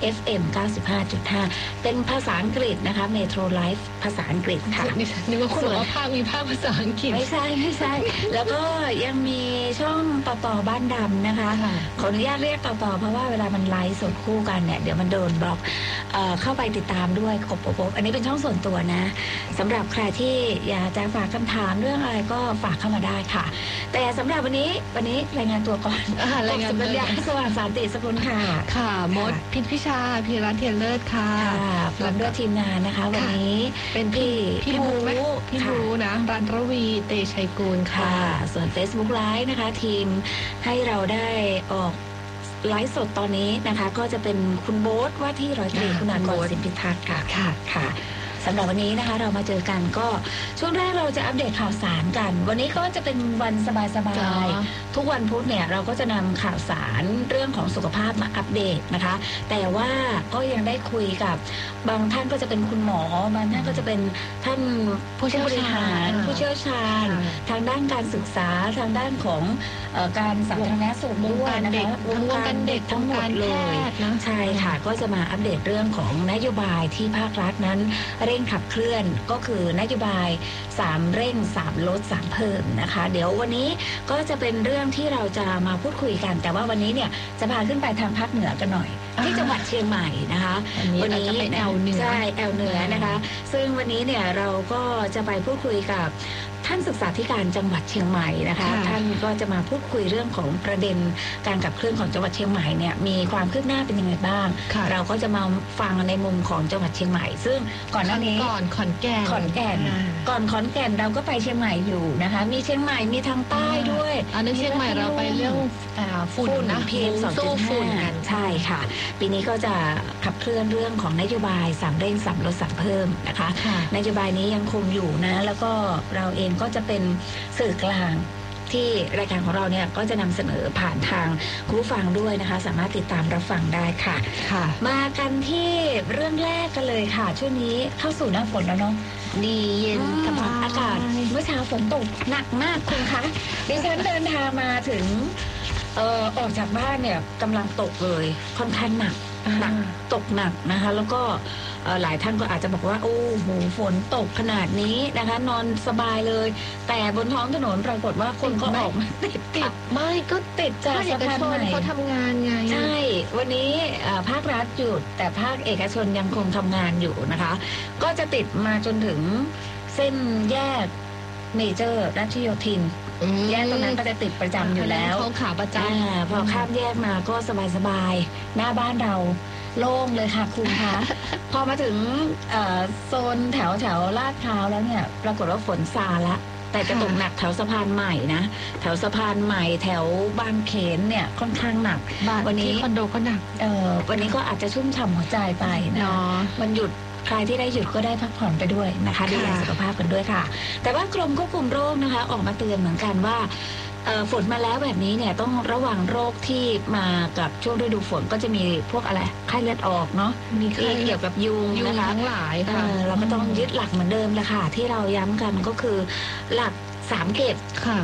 FM 95.5 เป็นภาษาอังกฤษนะคะเมโทรไลฟ์ภาษาอังกฤษค่ะนึกว่าคุณบอกว่าภาคมีภาคภาษาอังกฤษไม่ใช่แล้วก็ยังมีช่องต่อบ้านดำนะคะขออนุญาตเรียกต่อเพราะว่าเวลามันไลฟ์สดคู่กันเนี่ยเดี๋ยวมันโดนบล็อกเข้าไปติดตามด้วยกบอันนี้เป็นช่องส่วนตัวนะสำหรับใครที่อยากจะฝากคำถามเรื่องอะไรก็ฝากเข้ามาได้ค่ะแต่สำหรับวันนี้รายงานตัวก่อนรายงานตัวสว่างสันติสกุลค่ะค่ะมดพิชาพีรัตน์เทียนเลิศค่ะพร้อมด้วยทีมงานนะคะวันนี้เป็นพี่บูนะรันรวีเตชัยกูลค่ะส่วน Facebook Live นะคะทีมให้เราได้ออกไลฟ์สดตอนนี้นะคะก็จะเป็นคุณโบ๊ทว่าที่ร้อยตรีคุณากรสินพิทักษ์ค่ะสำหรับวันนี้นะคะเรามาเจอกันก็ช่วงแรกเราจะอัปเดตข่าวสารกันวันนี้ก็จะเป็นวันสบายๆทุกวันพุธเนี่ยเราก็จะนำข่าวสารเรื่องของสุขภาพมาอัปเดตนะคะแต่ว่าก็ยังได้คุยกับบางท่านก็จะเป็นคุณหมอบางท่านก็จะเป็นท่านผู้บริหารผู้เชี่ยวชาญทางด้านการศึกษาทางด้านของการสาธารณสุขด้วยนะคะวงการเด็กทั้งหมดเลยใช่ค่ะก็จะมาอัปเดตเรื่องของนโยบายที่ภาครัฐนั้นเร่งขับเคลื่อนก็คือนโยบาย3เร่ง3ลด3เพิ่มนะคะเดี๋ยววันนี้ก็จะเป็นเรื่องที่เราจะมาพูดคุยกันแต่ว่าวันนี้เนี่ยจะพาขึ้นไปทางภาคเหนือกันหน่อยที่จังหวัดเชียงใหม่นะคะวันนี้เป็นแอลเหนือใช่แอลเหนือนะคะซึ่งวันนี้เนี่ยเราก็จะไปพูดคุยกับท่านศึกษาธิการจังหวัดเชียงใหม่นะคะท่านก็จะมาพูดคุยเรื่องของประเด็นการขับเคลื่อนของจังหวัดเชียงใหม่เนี่ยมีความคืบหน้าเป็นยังไงบ้างเราก็จะมาฟังในมุมของจังหวัดเชียงใหม่ซึ่งก่อนหน้านี้ก่อนขอนแก่นก่อนขอนแก่นเราก็ไปเชียงใหม่อยู่นะคะมีเชียงใหม่มีทางใต้ด้วยอันนี้เชียงใหม่เราไปเรื่องฝุ่นนะ PM 2.5ใช่ค่ะปีนี้ก็จะขับเคลื่อนเรื่องของนโยบาย3เร่ง3ลด3เพิ่มนะคะนโยบายนี้ยังคงอยู่นะแล้วก็เราเองก็จะเป็นสื่อกลางที่รายการของเราเนี่ยก็จะนำเสนอผ่านทางคุณผู้ฟังด้วยนะคะสามารถติดตามรับฟังได้ค่ะมากันที่เรื่องแรกกันเลยค่ะช่วงนี้เข้าสู่หน้าฝนแล้วเนาะดีเย็นสบายอากาศเมื่อเช้าฝนตกหนักมากคุณคะดิฉันเดินทางมาถึงออกจากบ้านเนี่ยกำลังตกเลยค่อนข้างหนักตกหนักนะคะแล้วก็หลายท่านก็อาจจะบอกว่าโอ้โหฝนตกขนาดนี้นะคะนอนสบายเลยแต่บนท้องถนนปรากฏว่าคนก็ออกมาติดไม่ก็ติดจากสะพานใหม่เขาทำงานไงใช่วันนี้ภาครัฐหยุดแต่ภาคเอกชนยังคงทำงานอยู่นะคะก็จะติดมาจนถึงเส้นแยกเมเจอร์รัชโยธินแยกตรงนั้นก็จะติดประจำอยู่แล้วขาประจำพอข้ามแยกมาก็สบายๆหน้าบ้านเราโล่งเลยค่ะคุณคะพอมาถึงโซนแถวลาดพร้าวแล้วเนี่ยปรากฏว่าฝนซาละแต่จะตกหนักแถวสะพานใหม่นะแถวสะพานใหม่แถวบางเขนเนี่ยค่อนข้างหนักวันนี้คอนโดก็หนักวันนี้ก็อาจจะชุ่มฉ่ำหัวใจไปนะมันหยุดใครที่ได้หยุดก็ได้พักผ่อนไปด้วยนะคะดูแลสุขภาพกันด้วยค่ะแต่ว่ากรมควบคุมโรคนะคะออกมาเตือนเหมือนกันว่าฝนมาแล้วแบบนี้เนี่ยต้องระวังโรคที่มากับช่วงฤดูฝนก็จะมีพวกอะไรไข้เลือดออกเนาะมีเกี่ยวกับยุงนะคะทั้งหลายค่ะเราก็ต้องยึดหลักเหมือนเดิมแหละค่ะที่เราย้ำกันก็คือหลัก3 เก็บ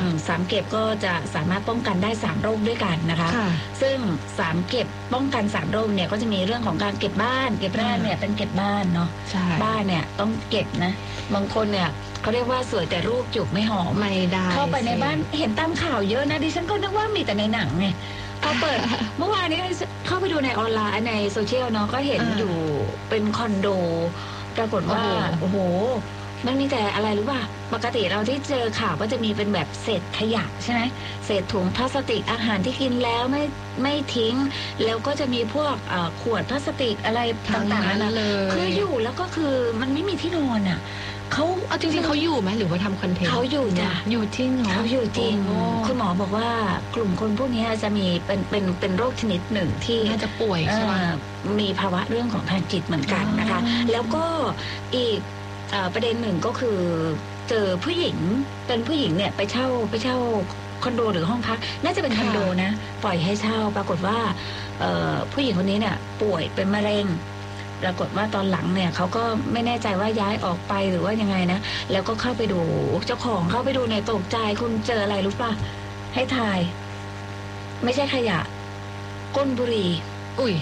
3 เก็บก็จะสามารถป้องกันได้3โรคด้วยกันนะคะซึ่ง3 เก็บป้องกัน3โรคเนี่ยก็จะมีเรื่องของการเก็บบ้านเก็บแรกเนี่ยเป็นเก็บบ้านเนาะบ้านเนี่ยต้องเก็บนะบางคนเนี่ยเขาเรียกว่าสวยแต่รูปจุกไม่หอมไม่ได้เข้าไปในบ้านเห็นตามข่าวเยอะนะดิฉันก็นึกว่ามีแต่ในหนังไงพอเปิดเมื่อวานนี้เข้าไปดูในออนไลน์ในโซเชียลเนาะก็เห็นอยู่เป็นคอนโดปรากฏว่าโอ้โหมันมีแต่อะไรรู้ป่ะปกติเราที่เจอข่าวก็จะมีเป็นแบบเศษขยะใช่ไหมเศษถุงพลาสติกอาหารที่กินแล้วไม่ทิ้งแล้วก็จะมีพวกขวดพลาสติกอะไรต่างๆนั่นเลยคืออยู่แล้วก็คือมันไม่มีที่นอนอ่ะเขาเอาจริงๆเขาอยู่ไหมหรือว่าทำคอนเทนต์เขาอยู่จ้ะอยู่จริงเหรอเขาอยู่จริงคุณหมอบอกว่ากลุ่มคนพวกนี้จะมีเป็นโรคชนิดหนึ่งที่น่าจะป่วยใช่ไหมมีภาวะเรื่องของทางจิตเหมือนกันนะคะแล้วก็อีกประเด็นหนึ่งก็คือเจอผู้หญิงเป็นผู้หญิงเนี่ยไปเช่าคอนโดหรือห้องพักน่าจะเป็นคอนโดนะปล่อยให้เช่าปรากฏว่าผู้หญิงคนนี้เนี่ยป่วยเป็นมะเร็งปรากฏว่าตอนหลังเนี่ยเขาก็ไม่แน่ใจว่าย้ายออกไปหรือว่ายังไงนะแล้วก็เข้าไปดูเจ้าของเข้าไปดูในตกใจคุณเจออะไรรู้ป่ะให้ทายไม่ใช่ขยะก้นบุหรี่อุ้ย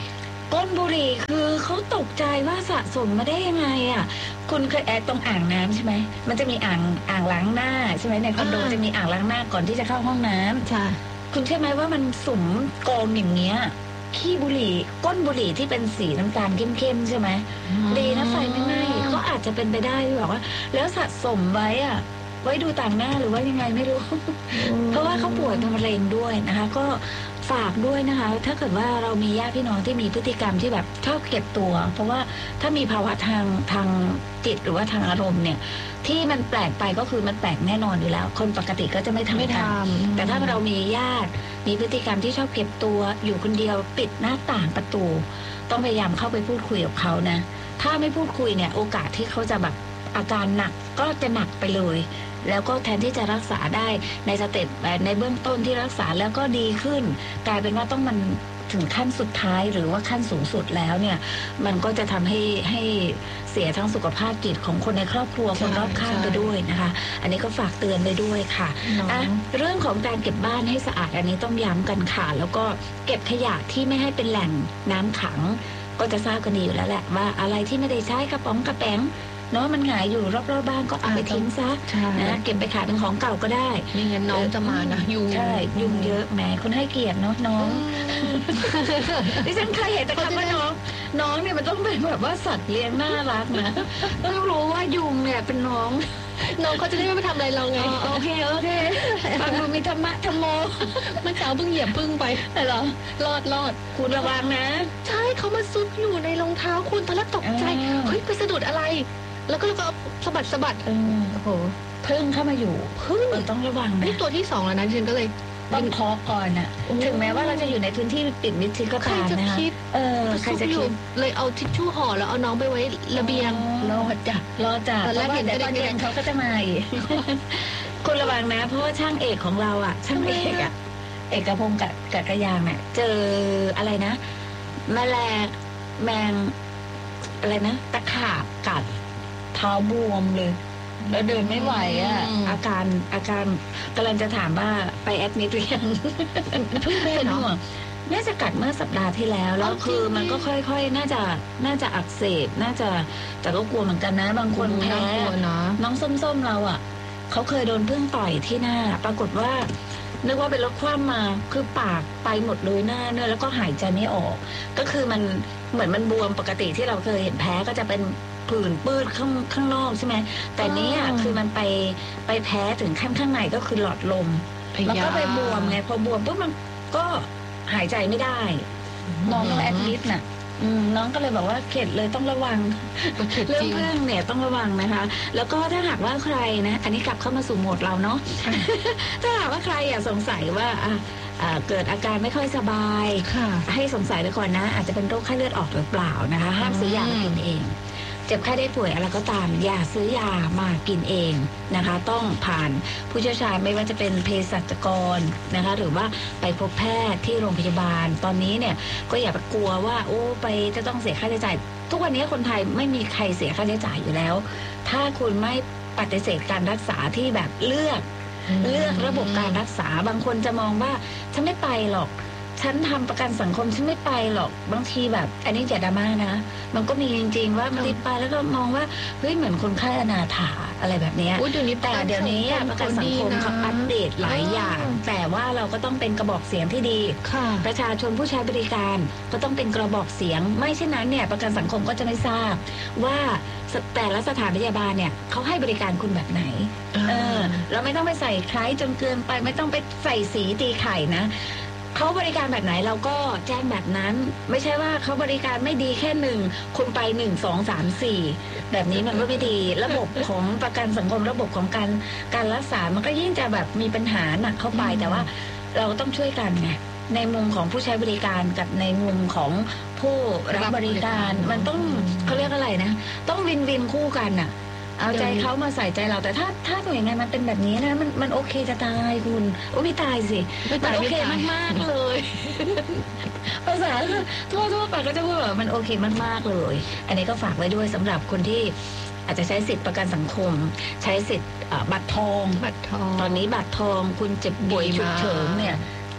ก้นบุหรี่คือเขาตกใจว่าสะสมมาได้ยังไงอ่ะคุณเคยแอบตรงอ่างน้ำใช่ไหมมันจะมีอ่างล้างหน้าใช่ไหมในคอนโดจะมีอ่างล้างหน้าก่อนที่จะเข้าห้องน้ำใช่คุณเชื่อไหมว่ามันสุมกองอย่างเงี้ยขี้บุหรี่ก้นบุหรี่ที่เป็นสีน้ำตาลเข้มๆใช่ไหมดีนะไฟไม่ไหม้ก็อาจจะเป็นไปได้ที่บอกว่าแล้วสะสมไว้อะไว้ดูต่างหน้าหรือว่ายังไงไม่รู้ เพราะว่าเขาป่วยเป็นมะเร็งด้วยนะคะก็ฝากด้วยนะคะถ้าเกิดว่าเรามีญาติพี่น้องที่มีพฤติกรรมที่แบบชอบเก็บตัว เพราะว่าถ้ามีภาวะทางจิตหรือว่าทางอารมณ์เนี่ยที่มันแปลกไปก็คือมันแปลกแน่นอนอยู่แล้วคนปกติก็จะไม่ทำกันแต่ถ้าเรามีญาติมีพฤติกรรมที่ชอบเก็บตัวอยู่คนเดียวปิดหน้าต่างประตูต้องพยายามเข้าไปพูดคุยกับเขานะถ้าไม่พูดคุยเนี่ยโอกาสที่เขาจะแบบอาการหนักก็จะหนักไปเลยแล้วก็แทนที่จะรักษาได้ในสเต็ปในเบื้องต้นที่รักษาแล้วก็ดีขึ้นกลายเป็นว่าต้องมันถึงขั้นสุดท้ายหรือว่าขั้นสูงสุดแล้วเนี่ยมันก็จะทำให้เสียทั้งสุขภาพจิตของคนในครอบครัวคนรอบข้างไปด้วยนะคะอันนี้ก็ฝากเตือนไปด้วยค่ะเรื่องของการเก็บบ้านให้สะอาดอันนี้ต้องย้ำกันค่ะแล้วก็เก็บขยะที่ไม่ให้เป็นแหล่งน้ำขังก็จะทราบกันดีอยู่แล้วแหละว่าอะไรที่ไม่ได้ใช้กระป๋องกระแป๋งเนาะมันหงายอยู่รอบๆบ้านก็เอาไปทิ้งซะนะเก็บไปขายเป็นของเก่าก็ได้ไม่งั้นน้องจะมานะยุงใช่ยุงเยอะแหมคุณให้เกียรติเนาะน้องดิฉันเคยเห็นแต่คำว่าน้องเนี่ยมันต้องเป็นแบบว่าสัตว์เลี้ยงน่ารักนะต้องรู้ว่ายุงเนี่ยเป็นน้องเขาจะได้ไม่ทำอะไรเราไงโอเคฟังดูมีธรรมะธรรมโมเมื่อเช้าเพิ่งเหยียบพึ่งไปเหรอรอดคุณระวังนะใช่เขามาซุกอยู่ในรองเท้าคุณตอนแรกตกใจเฮ้ยไปสะดุดอะไรแล้วก็สะบัดโอ้โหพึ่งเข้ามาอยู่พึ่งต้องระวังนะนี่ตัวที่2แล้วนะฉันก็เลยต้องเคาะก่อนอ่ะถึงแม้ว่าเราจะอยู่ในพื้นที่ปิดมิดชิดก็ตามนะคะใครจะคิดเลยเอาทิชชู่ห่อแล้วเอาน้องไปไว้ระเบียงรอจ้ะตอนแรกเห็นแต่ตอนเย็นเขาก็จะมาอีกคุณระวังนะเพราะว่าช่างเอกของเราอ่ะช่างเอกอ่ะเอกพงศ์กับกระยางเนี่ยเจออะไรนะแมงอะไรนะตะขาบกัดเท้าบวมเลยแล้วเดินไม่ไหวอ่ะอาการกำลังจะถามว่าไปแอดมิดหรือยังเพิ่งเป็นเนาะน่าจะกัดเมื่อสัปดาห์ที่แล้วคือมันก็ค่อยๆน่าจะอักเสบน่าจะแต่ก็กลัวเหมือนกันนะบางคนแพ้น้องส้มๆเราอ่ะเขาเคยโดนพึ่งต่อยที่หน้าปรากฏว่านึกว่าเป็นรถคว่ำมาคือปากไปหมดเลยหน้าเนี่ยแล้วก็หายใจไม่ออกก็คือมันเหมือนมันบวมปกติที่เราเคยเห็นแพ้ก็จะเป็นผื่นปื้ดข้างนอกใช่ไหมแต่นี้คือมันไปแพ้ถึงข้างในก็คือหลอดลมแล้วก็ไปบวมไงพอบวมปุ๊บมันก็หายใจไม่ได้น้องต้องแอดมิดน่ะน้องก็เลยบอกว่าเข็ดเลยต้องระวังเรื่องพึ่งเนี่ยต้องระวังนะคะแล้วก็ถ้าหากว่าใครนะอันนี้กลับเข้ามาสู่โหมดเราเนาะถ้าหากว่าใครสงสัยว่าเกิดอาการไม่ค่อยสบายให้สงสัยไปก่อนนะอาจจะเป็นโรคไข้เลือดออกหรือเปล่านะคะห้ามซื้อยามากินเองเจ็บไข้ได้ป่วยอะไรก็ตามอย่าซื้อยามากินเองนะคะต้องผ่านผู้เชี่ยวชาญไม่ว่าจะเป็นเภสัชกรนะคะหรือว่าไปพบแพทย์ที่โรงพยาบาลตอนนี้เนี่ยก็อย่าไปกลัวว่าโอ้ไปจะต้องเสียค่าใช้จ่ายทุกวันนี้คนไทยไม่มีใครเสียค่าใช้จ่ายอยู่แล้วถ้าคุณไม่ปฏิเสธการรักษาที่แบบเลือกระบบการรักษาบางคนจะมองว่าฉันไม่ไปหรอกฉันทำประกันสังคมฉันไม่ไปหรอกบางทีแบบอันนี้อย่าดราม่านะมันก็มีจริงๆว่าบางทีไปแล้วก็มองว่าเฮ้ยเหมือนคนไข้อนาถาอะไรแบบนี้แต่เดี๋ยวนี้ประกันสังคมเขาอัปเดตหลายอย่างแต่ว่าเราก็ต้องเป็นกระบอกเสียงที่ดีประชาชนผู้ใช้บริการก็ต้องเป็นกระบอกเสียงไม่เช่นนั้นเนี่ยประกันสังคมก็จะไม่ทราบว่าแต่ละสถานพยาบาลเนี่ยเขาให้บริการคุณแบบไหนเราไม่ต้องไปใส่คล้ายจนเกินไปไม่ต้องไปใส่สีตีไข่นะเขาบริการแบบไหนเราก็แจ้งแบบนั้นไม่ใช่ว่าเขาบริการไม่ดีแค่คุณไป1 2 3 4แบบนี้มันก็ไม่ดีระบบของประกันสังคมระบบของการรักษามันก็ยิ่งจะแบบมีปัญหาหนักเข้าไปแต่ว่าเราต้องช่วยกันไงในมุมของผู้ใช้บริการกับในมุมของผู้รับบริการมันต้องเขาเรียกอะไรนะต้องวินคู่กันน่ะเอาใจเขามาใส่ใจเราแต่ถ้าหน่วยงานมันเป็นแบบนี้นะมันโอเคจะตายคุณไม่ตายสิมันโอเคมากๆเลยภาษาทั่วไปก็จะพูดว่ามันโอเคมากๆเลยอันนี้ก็ฝากไว้ด้วยสำหรับคนที่อาจจะใช้สิทธิประกันสังคมใช้สิทธิ์บัตรทองตอนนี้บัตรทองคุณเจ็บป่วยฉุกเฉินเนี่ย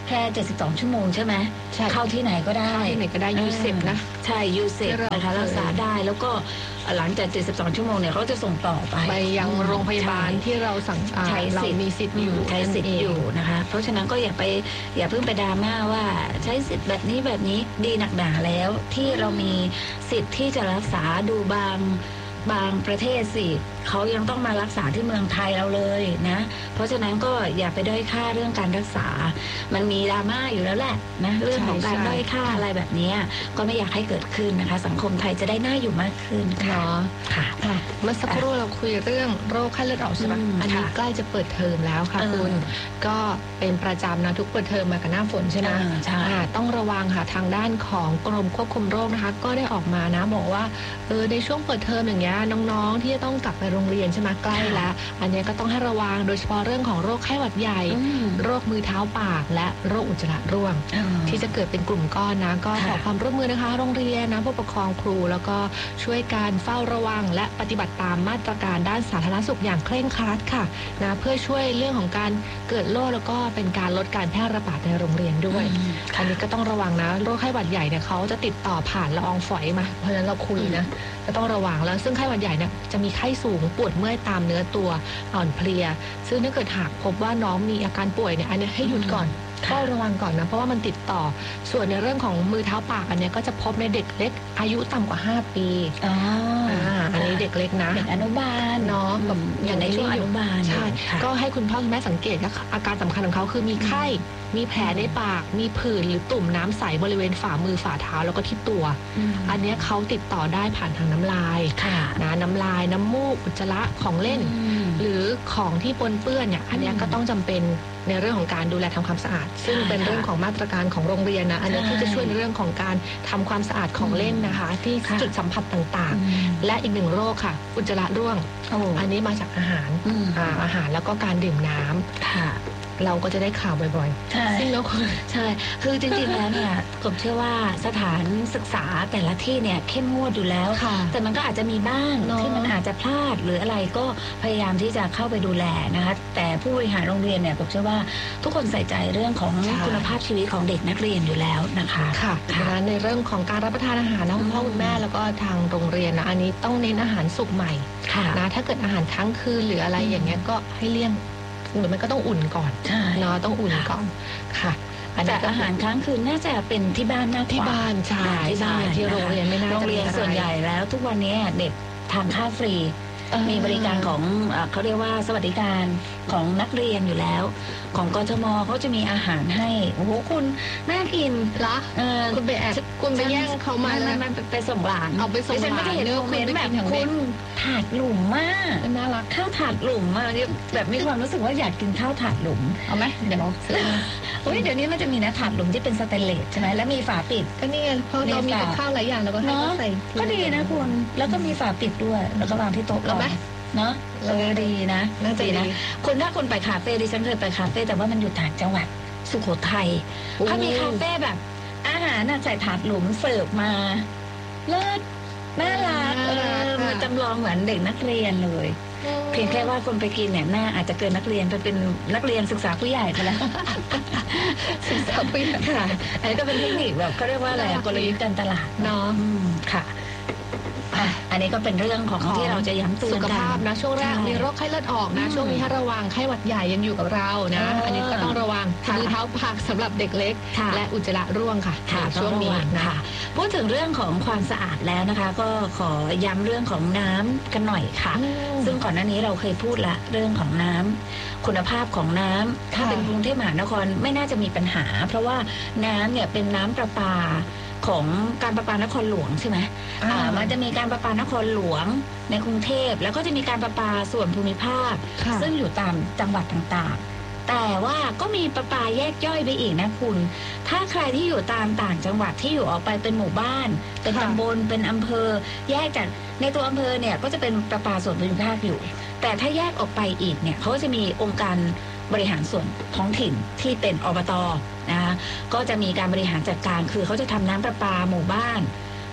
แค่72 ชั่วโมงใช่ไหมเข้าที่ไหนก็ได้ที่ไหนก็ได้ยูเซปนะใช่ยูเซปนะคะรักษาได้แล้วก็หลังจาก72 ชั่วโมงเนี่ยเขาจะส่งต่อไปยังโรงพยาบาลที่เราสั่งเรามีสิทธิ์อยู่ใช้สิทธิ์อยู่นะคะเพราะฉะนั้นก็อย่าเพิ่งไปดราม่าว่าใช้สิทธิ์แบบนี้ดีหนักหนาแล้วที่เรามีสิทธิ์ที่จะรักษาดูบางประเทศสิเขายังต้องมารักษาที่เมืองไทยเราเลยนะเพราะฉะนั้นก็อย่าไปด้อยค่าเรื่องการรักษามันมีดราม่าอยู่แล้วแหละนะเรื่องของการด้อยค่าอะไรแบบนี้ก็ไม่อยากให้เกิดขึ้นนะคะสังคมไทยจะได้น่าอยู่มากขึ้นค่ะเมื่อสักครู่เราคุยเรื่องโรคไข้เลือดออกใช่ไหมอันนี้ใกล้จะเปิดเทอมแล้วค่ะคุณก็เป็นประจำนะทุกเปิดเทอมมากับหน้าฝนใช่ไหมต้องระวังค่ะทางด้านของกรมควบคุมโรคนะคะก็ได้ออกมานะบอกว่าในช่วงเปิดเทอมอย่างเงี้ยน้องๆที่จะต้องกลับไปโรงเรียนใช่ไหมใกล้แล้วอันนี้ก็ต้องให้ระวังโดยเฉพาะเรื่องของโรคไข้หวัดใหญ่โรคมือเท้าปากและโรคอุจจาระร่วงที่จะเกิดเป็นกลุ่มก้อนนะก็ขอความร่วมมือนะคะโรงเรียนนะผู้ปกครองครูแล้วก็ช่วยการเฝ้าระวังและปฏิบัติตามมาตรการด้านสาธารณสุขอย่างเคร่งครัดค่ะนะเพื่อช่วยเรื่องของการเกิดโรคแล้วก็เป็นการลดการแพร่ระบาดในโรงเรียนด้วยอันนี้ก็ต้องระวังนะโรคไข้หวัดใหญ่เนี่ยเขาจะติดต่อผ่านละอองฝอยมาเพราะฉะนั้นเราคุยนะก็ต้องระวังแล้วซึ่งไข้หวัดใหญ่เนี่ยจะมีไข้สูงปวดเมื่อยตามเนื้อตัวอ่อนเพลียซึ่งถ้าเกิดหากพบว่าน้องมีอาการป่วยเนี่ยอันนี้ให้หยุดก่อนเฝ้าระวังก่อนนะเพราะว่ามันติดต่อส่วนในเรื่องของมือเท้าปากอันนี้ก็จะพบในเด็กเล็กอายุต่ำกว่า5 ปีอันนี้เด็กเล็กนะเด็กอนุบาลเนาะอย่างในช่วงอนุบาลใช่ก็ให้คุณพ่อคุณแม่สังเกตนะอาการสำคัญของเขาคือมีไข้มีแผลในปากมีผื่นหรือตุ่มน้ำใสบริเวณฝ่ามือฝ่าเท้าแล้วก็ที่ตัวอันนี้เขาติดต่อได้ผ่านทางน้ำลายนะน้ำลายน้ำมูกอุจจาระของเล่นหรือของที่ปนเปื้อนเนี่ยอันนี้ก็ต้องจำเป็นในเรื่องของการดูแลทำความสะอาดซึ่งเป็นเรื่องของมาตรการของโรงเรียนนะอันนี้ที่จะช่วยในเรื่องของการทำความสะอาดของเล่นนะคะที่จุดสัมผัสต่างๆและอีกหนึ่งโรคค่ะอุจจาระร่วงอันนี้มาจากอาหารแล้วก็การดื่มน้ำเราก็จะได้ข่าวบ่อยๆใช่แล้วใช่คือจริงๆแล้วเนี่ยกบเชื่อว่าสถานศึกษาแต่ละที่เนี่ยเข้มงวดอยู่แล้วแต่มันก็อาจจะมีบ้างที่มันอาจจะพลาดหรืออะไรก็พยายามที่จะเข้าไปดูแลนะคะแต่ผู้บริหารโรงเรียนเนี่ยกบเชื่อว่าทุกคนใส่ใจเรื่องของคุณภาพชีวิตของเด็กนักเรียนอยู่แล้วนะคะในเรื่องของการรับประทานอาหารนะคุณพ่อคุณแม่แล้วก็ทางโรงเรียนนะอันนี้ต้องเน้นอาหารสุกใหม่นะถ้าเกิดอาหารค้างคืนหรืออะไรอย่างเงี้ยก็ให้เลี่ยงหรือมันก็ต้องอุ่นก่อนเนาะต้องอุ่นก่อนค่ะแต่อาหารค้างคืนน่าจะเป็นที่บ้านมากกว่าที่บ้านใช่ที่โรงเรียนไม่น่าจะโรงเรียนส่วนใหญ่แล้วทุกวันนี้เด็กทานข้าวฟรีมีบริการของเขาเรียกว่าสวัสดิการของนักเรียนอยู่แล้วของกทมเขาจะมีอาหารให้โอ้โหคุณน่ากินเหรอคุณไปแอบคุณไปแย่งเขามามันไปส่งหลานเอาไปส่งหลานไม่ได้เห็นคอมเมนต์แบบคุณถาดหลุมมากน่ารักข้าวถาดหลุมมากแบบมีความรู้สึกว่าอยากกินข้าวถาดหลุมเอาไหมเดี๋ยวซื้อเดี๋ยวนี้มันจะมีนะถาดหลุมที่เป็นสเตนเลสใช่ไหมแล้วมีฝาปิดก็นี่ไงเพราะเรามีกับข้าวหลายอย่างเราก็ให้เขาใส่ก็ดีนะคุณแล้วก็มีฝาปิดด้วยแล้วก็วางที่โต๊ะเอาไหมเนาะดีนะน่าจะดีคุณถ้าคุณไปคาเฟ่ดิฉันเคยไปคาเฟ่แต่ว่ามันอยู่ต่างจังหวัดสุโขทัยเขามีคาเฟ่แบบอาหารใส่ถาดหลุมเสิร์ฟมาเลิศน่ารักมันจำลองเหมือนเด็กนักเรียนเลยเพียงแค่ว่าคนไปกินเนี่ยหน้าอาจจะเกินนักเรียนไปเป็นนักเรียนศึกษาผู้ใหญ่ไปแล้วศึกษาผู้ใหญ่ค่ะอันนี้ก็เป็นเทคนิคแบบเขาเรียกว่าอะไรกลยุทธ์การตลาดเนาะค่ะอันนี้ก็เป็นเรื่องของที่เราจะย้ำเตือนสุขภาพนะช่วงแรกมีโรคไข้เลือดออกนะช่วงนี้ให้ระวังไข้หวัดใหญ่ยังอยู่กับเรานะอันนี้ก็ต้องระวังมือเท้าปากสำหรับเด็กเล็กและอุจจาระร่วงค่ะช่วงนี้นะคะพูดถึงเรื่องของความสะอาดแล้วนะคะก็ขอย้ำเรื่องของน้ำกันหน่อยค่ะซึ่งก่อนหน้านี้เราเคยพูดละเรื่องของน้ำคุณภาพของน้ำถ้าเป็นกรุงเทพมหานครไม่น่าจะมีปัญหาเพราะว่าน้ำเนี่ยเป็นน้ำประปาของการประปานครหลวงใช่ไหมมันจะมีการประปานครหลวงในกรุงเทพแล้วก็จะมีการประปาส่วนภูมิภาคซึ่งอยู่ตามจังหวัดต่างๆแต่ว่าก็มีประปาแยกย่อยไปอีกนะคุณถ้าใครที่อยู่ตามต่างจังหวัดที่อยู่ออกไปเป็นหมู่บ้านเป็นตำบลเป็นอำเภอแยกจากในตัวอำเภอเนี่ยก็จะเป็นประปาส่วนภูมิภาคอยู่แต่ถ้าแยกออกไปอีกเนี่ยเขาจะมีองค์การบริหารส่วนท้องถิ่นที่เป็นอบต.นะคะก็จะมีการบริหารจัดการคือเขาจะทำน้ำประปาหมู่บ้าน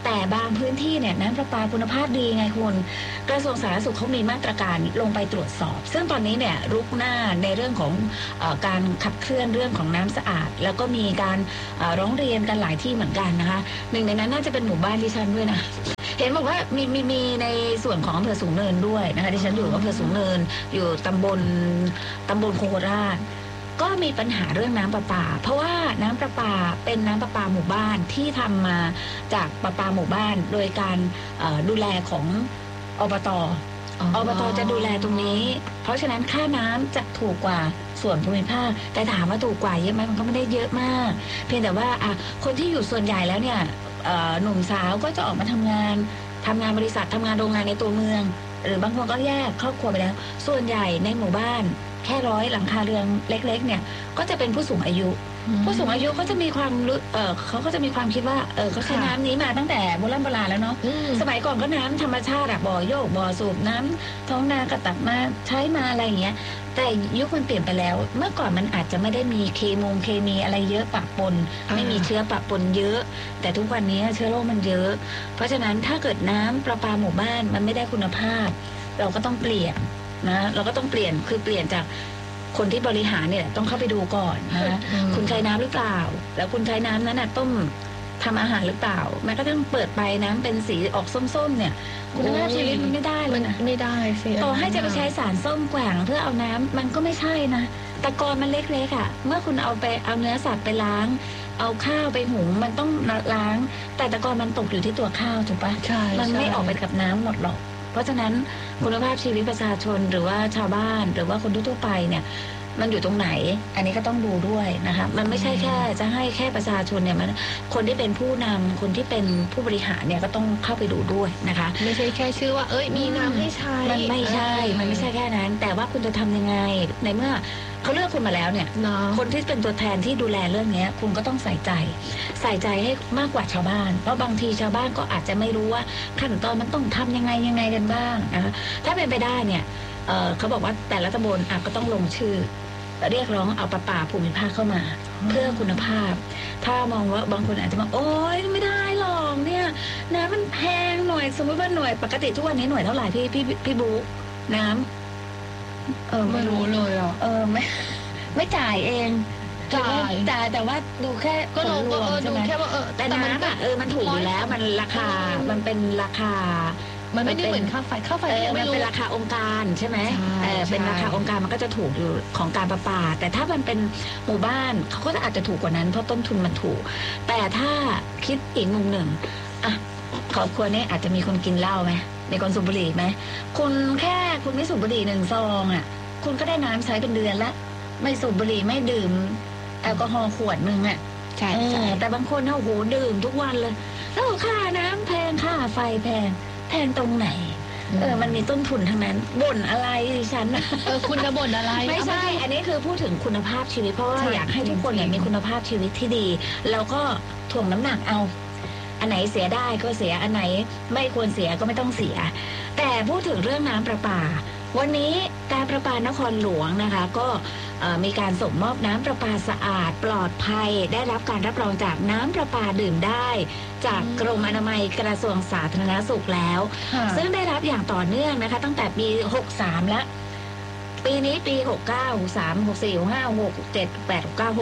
แต่บางพื้นที่เนี่ยน้ำประปาคุณภาพดีไงคุณกระทรวงสาธารณสุขเขามีมาตรการลงไปตรวจสอบซึ่งตอนนี้เนี่ยรุกหน้าในเรื่องของการขับเคลื่อนเรื่องของน้ำสะอาดแล้วก็มีการร้องเรียนกันหลายที่เหมือนกันนะคะหนึ่งในนั้นน่าจะเป็นหมู่บ้านดิฉันด้วยนะเห็นบอกว่ามีในส่วนของอำเภอสูงเนินด้วยนะคะดิฉันอยู่อำเภอสูงเนินอยู่ตำบลโคราชก็มีปัญหาเรื่องน้ำประปาเพราะว่าน้ำประปาเป็นน้ำประปาหมู่บ้านที่ทำมาจากประปาหมู่บ้านโดยการดูแลของอบต.จะดูแลตรงนี้เพราะฉะนั้นค่าน้ำจะถูกกว่าส่วนภูมิภาคแต่ถามว่าถูกกว่าเยอะไหมมันก็ไม่ได้เยอะมากเพียงแต่ว่าคนที่อยู่ส่วนใหญ่แล้วเนี่ยหนุ่มสาวก็จะออกมาทำงานบริษัททำงานโรงงานในตัวเมืองหรือบางคนก็แยกครอบครัวไปแล้วส่วนใหญ่ในหมู่บ้านแค่100หลังคาเรือนเล็กๆเนี่ยก็จะเป็นผู้สูงอายุก็จะมีความเขาก็จะมีความคิดว่าก็ใช้น้ำนี้มาตั้งแต่โบราณแล้วเนาะสมัยก่อนก็น้ำธรรมชาติบ่อโยกบ่อสูบน้ำท้องนากระตักมาใช้มาอะไรอย่างเงี้ยแต่ยุคมันเปลี่ยนไปแล้วเมื่อก่อนมันอาจจะไม่ได้มีเคมีอะไรเยอะปะปนไม่มีเชื้อปะปนเยอะแต่ทุกวันนี้เชื้อโรคมันเยอะเพราะฉะนั้นถ้าเกิดน้ำประปาหมู่บ้านมันไม่ได้คุณภาพเราก็ต้องเปลี่ยนนะเราก็ต้องเปลี่ยนคือเปลี่ยนจากคนที่บริหารเนี่ยต้องเข้าไปดูก่อนนะคุณใช้น้ำหรือเปล่าแล้วคุณใช้น้ำนั้นต้มทำอาหารหรือเปล่าแม้กระทั่งเปิดไปน้ำเป็นสีออกส้มๆเนี่ยคุณภาพชีวิตมันไม่ได้เลยนะไม่ได้สิต่อให้จะไปใช้สารส้มแกว่งเพื่อเอาน้ำมันก็ไม่ใช่นะตะกอนมันเล็กๆเมื่อคุณเอาเนื้อสัตว์ไปล้างเอาข้าวไปหุงมันต้องล้างแต่ตะกอนมันตกอยู่ที่ตัวข้าวถูกปะมันไม่ออกไปกับน้ำหมดหรอกเพราะฉะนั้นคุณภาพชีวิตประชาชนหรือว่าชาวบ้านหรือว่าคนทั่วไปเนี่ยมันอยู่ตรงไหนอันนี้ก็ต้องดูด้วยนะคะมันไม่ใช่แค่จะให้แค่ประชาชนเนี่ยมันคนที่เป็นผู้นำคนที่เป็นผู้บริหารเนี่ยก็ต้องเข้าไปดูด้วยนะคะไม่ใช่แค่ชื่อว่ามีน้ำให้ใช้มันไม่ใช่มันไม่ใช่แค่นั้นแต่ว่าคุณจะทำยังไงในเมื่อเขาเลือกคุณมาแล้วเนี่ยคนที่เป็นตัวแทนที่ดูแลเรื่องนี้คุณก็ต้องใส่ใจให้มากกว่าชาวบ้านเพราะบางทีชาวบ้านก็อาจจะไม่รู้ว่าขั้นตอนมันต้องทำยังไงกันบ้างนะคะถ้าเป็นไปได้เนี่ยเขาบอกว่าแต่ละตำบลก็ต้องลงชื่อเรียกร้องเอาประปาภูมิภาคเข้ามาเพื่อคุณภาพถ้ามองว่าบางคนอาจจะมาโอ๊ยไม่ได้หรอกเนี่ยน้ำมันแพงหน่วยสมมติว่าหน่วยปกติทุกวันนี้หน่วยเท่าไหร่พี่บุ๊น้ำไม่รู้เลยไม่จ่ายเองจ่ายแต่ว่าดูแค่ก็ลงก็ดูแค่ว่าแต่น้ำมันถูกอยู่แล้วมันราคามันเป็นราคามันไม่ได้เหมือนค่าไฟมันเป็นราคาองค์การใช่ไหมเป็นราคาองค์การมันก็จะถูกอยู่ของการประปาแต่ถ้ามันเป็นหมู่บ้านเขาก็อาจจะถูกกว่านั้นเพราะต้นทุนมันถูกแต่ถ้าคิดอีกมุมหนึ่งครอบครัวนี้อาจจะมีคนกินเหล้าไหมมีคนสูบบุหรี่ไหมคุณไม่สูบบุหรี่1 ซองคุณก็ได้น้ำใช้เป็นเดือนละไม่สูบบุหรี่ไม่ดื่มแอลกอฮอล์ขวดนึงใช่แต่บางคนโอ้โหดื่มทุกวันเลยแล้วค่าน้ำแพงค่าไฟแพงตรงไหนมันมีต้นทุนทั้งนั้นบ่นอะไรดิฉันคุณจะบ่นอะไรไม่ใช่อันนี้คือพูดถึงคุณภาพชีวิตเพราะว่าอยากให้ทุกคนมีคุณภาพชีวิตที่ดีแล้วก็ถ่วงน้ำหนักเอาอันไหนเสียได้ก็เสียอันไหนไม่ควรเสียก็ไม่ต้องเสียแต่พูดถึงเรื่องน้ำประปาวันนี้การประปานครหลวงนะคะก็มีการส่งมอบน้ำประปาสะอาดปลอดภัยได้รับการรับรองจากน้ำประปาดื่มได้จากกรมอนามัยกระทรวงสาธารณสุขแล้วซึ่งได้รับอย่างต่อเนื่องนะคะตั้งแต่ปี63แล้วปีนี้ปี69 63 64 65 67 8 69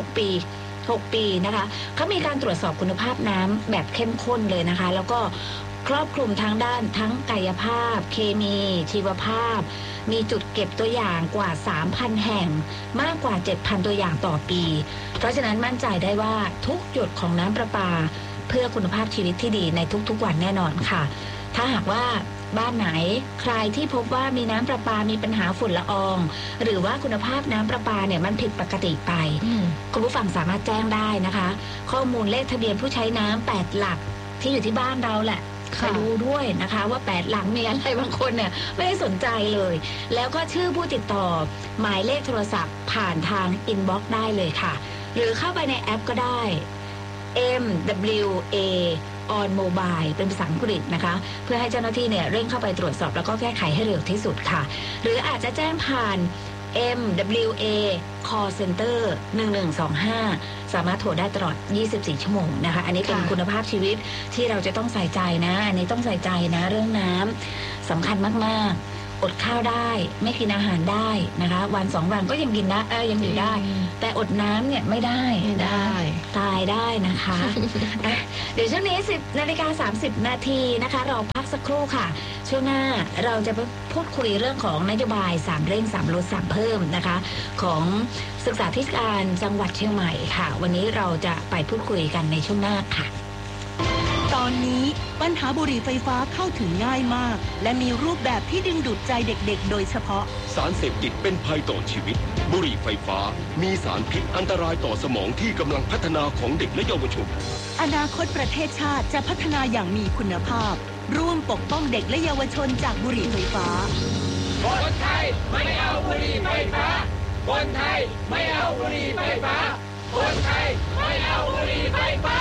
6 ปีนะคะเขามีการตรวจสอบคุณภาพน้ำแบบเข้มข้นเลยนะคะแล้วก็ครอบคลุมทั้งด้านทั้งกายภาพเคมีชีวภาพมีจุดเก็บตัวอย่างกว่า 3,000 แห่งมากกว่า 7,000 ตัวอย่างต่อปีเพราะฉะนั้นมั่นใจได้ว่าทุกหยดของน้ำประปาเพื่อคุณภาพชีวิตที่ดีในทุกๆวันแน่นอนค่ะถ้าหากว่าบ้านไหนใครที่พบว่ามีน้ำประปามีปัญหาฝุ่นละอองหรือว่าคุณภาพน้ำประปาเนี่ยมันผิดปกติไปคุณผู้ฟังสามารถแจ้งได้นะคะข้อมูลเลขทะเบียนผู้ใช้น้ำ8 หลักที่อยู่ที่บ้านเราแหละไปดูด้วยนะคะว่า8 หลักมีอะไรบางคนเนี่ยไม่ได้สนใจเลยแล้วก็ชื่อผู้ติดต่อหมายเลขโทรศัพท์ผ่านทางอินบ็อกซ์ได้เลยค่ะหรือเข้าไปในแอปก็ได้ MWA on mobile เป็นภาษาอังกฤษนะคะเพื่อให้เจ้าหน้าที่เนี่ยเร่งเข้าไปตรวจสอบแล้วก็แก้ไขให้เร็วที่สุดค่ะหรืออาจจะแจ้งผ่าน MWA Call Center 1125สามารถโทรได้ตลอด24ชั่วโมงนะคะอันนี้เป็นคุณภาพชีวิตที่เราจะต้องใส่ใจนะอันนี้ต้องใส่ใจนะเรื่องน้ำสำคัญมากๆอดข้าวได้ไม่กินอาหารได้นะคะวัน2วันก็ยังกินได้ยังอยู่ได้แต่อดน้ำเนี่ยไม่ได้ตายได้นะคะ เดี๋ยวช่วงนี้ 10:30 นาทีนะคะเราพักสักครู่ค่ะช่วงหน้าเราจะพูดคุยเรื่องของนโยบาย3เร่ง3ลด3เพิ่มนะคะของศึกษาธิการจังหวัดเชียงใหม่ค่ะวันนี้เราจะไปพูดคุยกันในช่วงหน้าค่ะตอนนี้ปัญหาบุหรี่ไฟฟ้าเข้าถึงง่ายมากและมีรูปแบบที่ดึงดูดใจเด็กๆโดยเฉพาะสารเสพติดเป็นภัยต่อชีวิตบุหรี่ไฟฟ้ามีสารพิษอันตรายต่อสมองที่กำลังพัฒนาของเด็กและเยาวชนอนาคตประเทศชาติจะพัฒนาอย่างมีคุณภาพร่วมปกป้องเด็กและเยาวชนจากบุหรี่ไฟฟ้าคนไทยไม่เอาบุหรี่ไฟฟ้าคนไทยไม่เอาบุหรี่ไฟฟ้าคนไทยไม่เอาบุหรี่ไฟฟ้า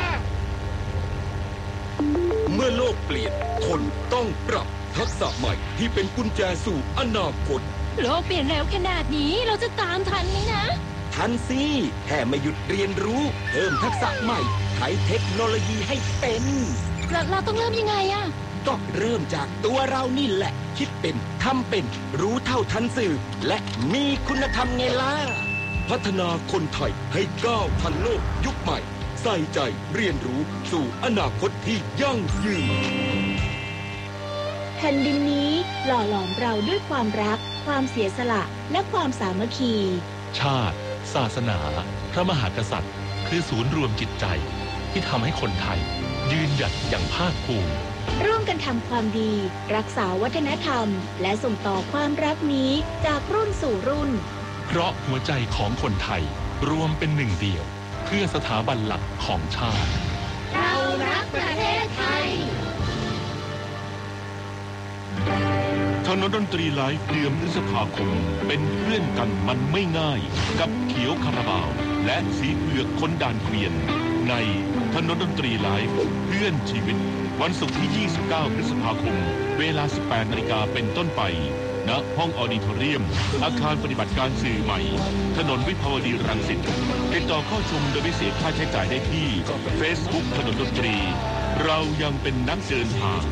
เมื่อโลกเปลี่ยนคนต้องปรับทักษะใหม่ที่เป็นกุญแจสู่อนาคตโลกเปลี่ยนเร็วขนาดนี้เราจะตามทันไหมนะทันสิแค่ไม่หยุดเรียนรู้เพิ่มทักษะใหม่ใช้เทคโนโลยีให้เป็นเราต้องเริ่มยังไงอะก็เริ่มจากตัวเรานี่แหละคิดเป็นทำเป็นรู้เท่าทันสื่อและมีคุณธรรมไงล่ะพัฒนาคนไทยให้ก้าวทันโลกยุคใหม่ใส่ใจเรียนรู้สู่อนาคตที่ยั่งยืนแผ่นดินนี้หล่อหลอมเราด้วยความรักความเสียสละและความสามัคคีชาติศาสนาพระมหากษัตริย์คือศูนย์รวมจิตใจที่ทำให้คนไทยยืนหยัดอย่างภาคภูมิร่วมกันทำความดีรักษาวัฒนธรรมและส่งต่อความรักนี้จากรุ่นสู่รุ่นเพราะหัวใจของคนไทยรวมเป็นหนึ่งเดียวเพื่อสถาบันหลักของชาติเรารักประเทศไทยถนนดนตรีไลฟ์เดือนพฤษภาคมเป็นเพื่อนกันมันไม่ง่ายกับเขียวคาราบาวและสีเผือกคนด่านเกวียนในถนนดนตรีไลฟ์เพื่อนชีวิตวันศุกร์ที่ 29 พฤษภาคมเวลา 18 นาฬิกาเป็นต้นไปณห้องออดิทอเรียมอาคารปฏิบัติการสื่อใหม่ถนนวิภาวดีรังสิตติดต่อเข้าชมโดยไม่เสียค่าใช้จ่ายได้ที่ Facebook ถนนดนตรีเรายังเป็นนักเดินทาง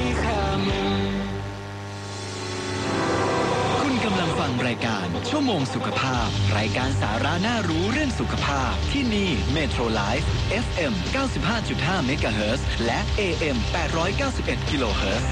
คุณกำลังฟังรายการชั่วโมงสุขภาพรายการสาระน่ารู้เรื่องสุขภาพที่นี่เมโทรไลฟ์ FM 95.5 เมกะเฮิรตซ์และ AM 891 กิโลเฮิรตซ์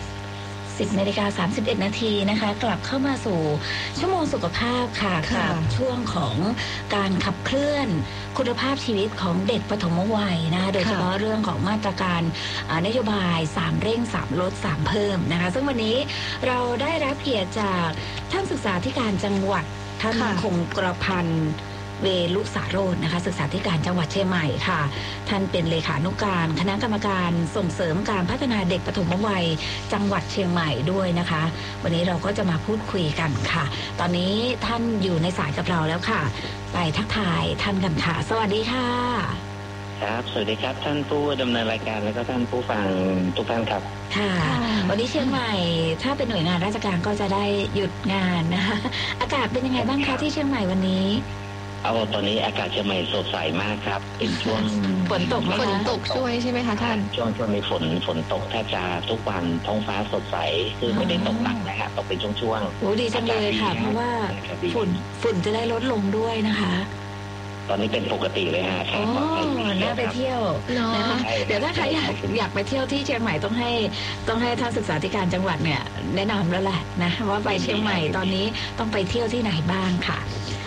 10:31 นาทีนะคะกลับเข้ามาสู่ชั่วโมงสุขภาพค่ะกับช่วงของการขับเคลื่อนคุณภาพชีวิตของเด็กปฐมวัยนะคะโดยเฉพาะเรื่องของมาตรการนโยบาย3เร่ง3ลด3เพิ่มนะคะซึ่งวันนี้เราได้รับเกียรติจากท่านศึกษาธิการจังหวัดท่านคงกระพันธ์เวลุสาโรจน์นะคะศึกษาธิการจังหวัดเชียงใหม่ค่ะท่านเป็นเลขานุการคณะกรรมการส่งเสริมการพัฒนาเด็กปฐมวัยจังหวัดเชียงใหม่ด้วยนะคะวันนี้เราก็จะมาพูดคุยกันค่ะตอนนี้ท่านอยู่ในสายกับเราแล้วค่ะไปทักทายท่านกันค่ะสวัสดีค่ะครับสวัสดีครับท่านผู้ดำเนินรายการแล้วก็ท่านผู้ฟังทุกท่านครับค่ะวันนี้เชียงใหม่ถ้าเป็นหน่วยงานราชการก็จะได้หยุดงานนะคะอากาศเป็นยังไงบ้างคะที่เชียงใหม่วันนี้ตอนนี้อากาศเชียงใหม่สดใสมากครับเป็นช่วงฝนตกช่วยใช่ไหมคะท่านช่วงนี้ฝนตกแทบจะทุกวันท้องฟ้าสดใสคือไม่ได้ตกหนักนะฮะตกเป็นช่วงๆโอ้ดีจังเลยค่ะเพราะว่าฝุ่นจะได้ลดลงด้วยนะคะตอนนี้เป็นปกติเลยฮะอ๋อน่าไปเที่ยวนะคะเดี๋ยวถ้าใครอยากไปเที่ยวที่เชียงใหม่ต้องให้ท่านศึกษาธิการจังหวัดเนี่ยแนะนำแล้วแหละนะว่าไปเชียงใหม่ตอนนี้ต้องไปเที่ยวที่ไหนบ้างค่ะ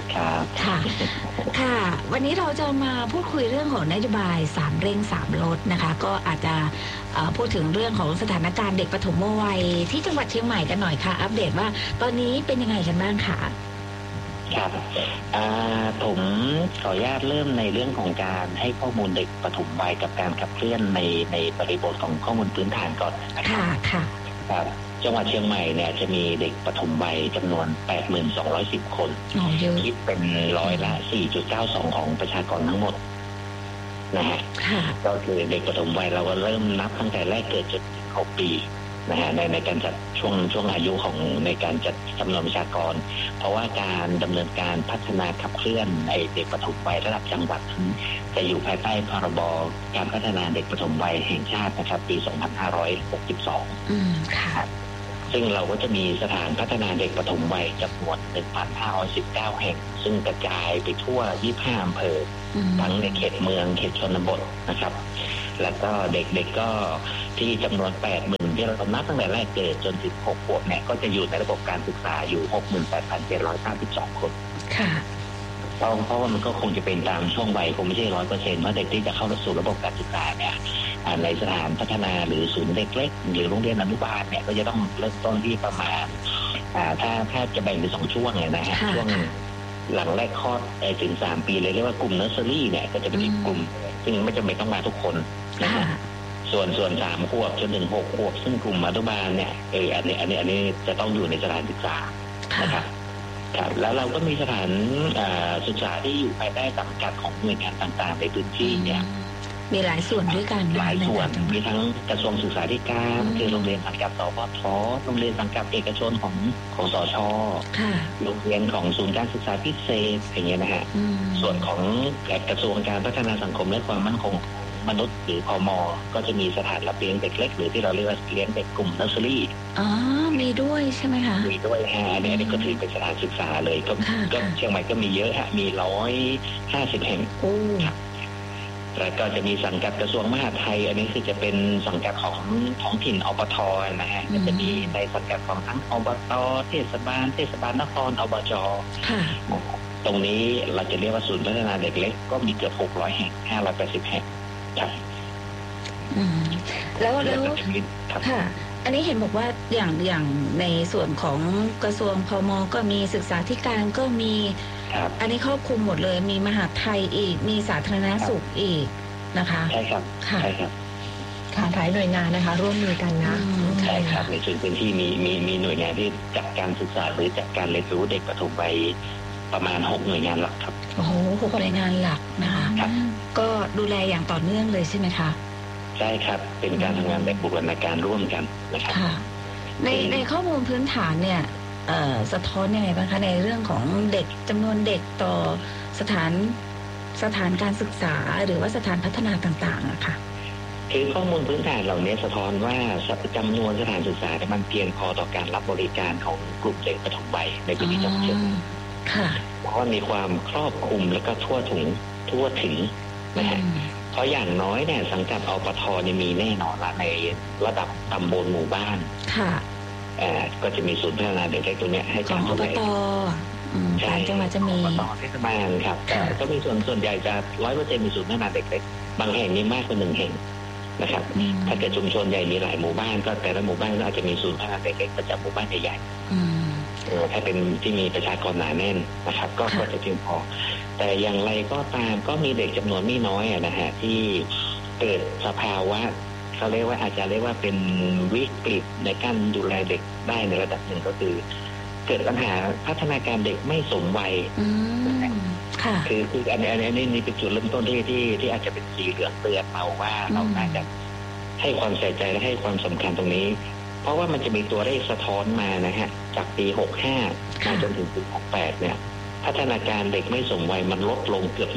ค่ะวันนี้เราจะมาพูดคุยเรื่องของนโยบาย3เร่ง3ลดนะคะก็อาจจะพูดถึงเรื่องของสถานการณ์เด็กปฐมวัยที่จังหวัดเชียงใหม่กันหน่อยค่ะอัปเดตว่าตอนนี้เป็นยังไงกันบ้างค่ะครับผมขออนุญาตเริ่มในเรื่องของการให้ข้อมูลเด็กปฐมวัยกับการขับเคลื่อนในบริบทของข้อมูลพื้นฐานก่อนนะครับค่ะจังหวัดเชียงใหม่เนี่ยจะมีเด็กปฐมวัยจำนวน 8210 คนคิดเป็น4.92% ของประชากรทั้งหมดนะฮะก็คือเด็กปฐมวัยเราก็เริ่มนับตั้งแต่แรกเกิดจนถึง6 ปีนะฮะในการจัดช่วงอายุของในการจัดจำนวนประชากรเพราะว่าการดำเนินการพัฒนาขับเคลื่อนเด็กปฐมวัยระดับจังหวัดจะอยู่ภายใต้พรบการพัฒนาเด็กปฐมวัยแห่งชาตินะครับปี 2562 ค่ะซึ่งเราก็จะมีสถานพัฒนาเด็กปฐมวัยจำนวน 1,519 แห่งซึ่งกระจายไปทั่ว 25 อำเภอทั้งในเขตเมืองเขตชนบทนะครับแล้วก็เด็กๆก็ที่จำนวน 80,000 ที่เรานับตั้งแต่แรกเกิดจนถึง 6 ขวบเนี่ยก็จะอยู่ในระบบการศึกษาอยู่ 68,732 คนค่ะเพราะว่ามันก็คงจะเป็นตามช่วงวัยคงไม่ใช่ 100% เพราะเด็กที่จะเข้าสู่ระบบการศึกษาเนี่ยในสถานพัฒนาหรือศูนย์เด็กเล็กหรือโรงเรียนอนุบาลเนี่ยก็จะต้องเริ่มต้นที่ประมาณถ้าจะแบ่งเป็น2ช่วงเลยนะฮะช่วงหลังแรกคลอดถึง3 ปีเลยเรียกว่ากลุ่มเนอร์เซอรี่เนี่ยก็จะเป็นอีกกลุ่มซึ่งไม่จำเป็นต้องมาทุกคนนะฮะส่วน3 ขวบจนถึง 6 ขวบซึ่งกลุ่มอนุบาลเนี่ยอันนี้จะต้องอยู่ในสถานศึกษานะครับครับแล้วเราก็มีสถานศึกษาที่อยู่ภายใต้สังกัดของหน่วยงานต่างๆในพื้นที่เนี่ยมีหลายส่วนด้วยกันหลายส่วนมีทั้งกระทรวงศึกษาธิการคือโรงเรียนสังกัดสพทโรงเรียนสังกัดเอกชนของสช.โรงเรียนของศูนย์การศึกษาพิเศษอย่างเงี้ยนะฮะส่วนของกระทรวงการพัฒนาสังคมและความมั่นคงมนุษย์หรือพม.ก็จะมีสถานรับเลี้ยงเด็กเล็กหรือที่เราเรียกว่าเลี้ยงเด็กกลุ่มเนอร์เซอรี่มีด้วยใช่ไหมคะมีด้วยฮะอันนี้ก็ถือเป็นสถานศึกษาเลยก็เชียงใหม่ก็มีเยอะฮะมี150 แห่งแล้วก็จะมีสังกัดกระทรวงมหาดไทยอันนี้คือจะเป็นสังกัดของท้องถิ่นอบต.นะฮะก็จะมีในสังกัดของทั้งอบต.เทศบาลนครอบจ.ตรงนี้เราจะเรียกว่าศูนย์พัฒนาเด็กเล็กก็มีเกือบ600 แห่ง580 แห่งครับแล้วค่ะอันนี้เห็นบอกว่าอย่างในส่วนของกระทรวงพม.ก็มีศึกษาธิการก็มีอันนี้ครอบคลุมหมดเลยมีมหาดไทยอีกมีสาธารณสุขอีกนะคะใช่ครับใช่ครับหลายหน่วยงานนะคะร่วมมือกันนะใช่ครับในส่วนพื้นที่มีหน่วยงานที่จัดการศึกษาหรือจัดการเรียนรู้เด็กปฐมวัยประมาณ6 หน่วยงานหลักครับโอ้โห6 หน่วยงานหลักนะคะก็ดูแลอย่างต่อเนื่องเลยใช่ไหมคะใช่ครับเป็นการทำงานแบบบูรณาการร่วมกันนะครับในข้อมูลพื้นฐานเนี่ยสะท้อนยังไงบ้างคะในเรื่องของเด็กจำนวนเด็กต่อสถานการศึกษาหรือว่าสถานพัฒนาต่างๆอะค่ะคือข้อมูลพื้นฐานเหล่านี้สะท้อนว่าจำนวนสถานศึกษามันเพียงพอต่อการรับบริการของกลุ่มเด็กปฐมวัยในพื้นที่จังหวัดเชียงใหม่เพราะว่ามีความครอบคลุมและก็ทั่วถึงนะฮะเพราะอย่างน้อยเนี่ยสังกัดอบต.เนี่ยมีแน่นอนละในระดับตำบลหมู่บ้านก็จะมีศูนย์พัฒนาเด็กเล็กตัวเนี้ยให้การดูแลต่างจังหวัดจะมีอบต.เทศบาลครับก็มีส่วนใหญ่จะ 100% มีศูนย์พัฒนาเด็กเล็กบางแห่งมีมากกว่า1 แห่งนะครับถ้าเกิดชุมชนใหญ่มีหลายหมู่บ้านก็แต่ละหมู่บ้านก็อาจจะมีศูนย์พัฒนาเด็กเล็กประจำหมู่บ้านใหญ่ๆถ้าเป็นที่มีประชากรหนาแน่นนะครับก็จะเพียงพอแต่อย่างไรก็ตามก็มีเด็กจำนวนไม่น้อยนะฮะที่เกิดสภาวะเขาเรียกว่าอาจจะเรียกว่าเป็นวิกฤตในการดูแลเด็กได้ในระดับหนึ่งก็คือเกิดปัญหาพัฒนาการเด็กไม่สมวัยคืออันนี้เป็นจุดเริ่มต้นที่อาจจะเป็นสีเหลืองเตือนเราว่าเราน่าจะให้ความใส่ใจและให้ความสำคัญตรงนี้เพราะว่ามันจะมีตัวเลขสะท้อนมานะฮะจากปี 65มาจนถึงปี 68เนี่ยพัฒนาการเด็กไม่สมวัยมันลดลงเกือบ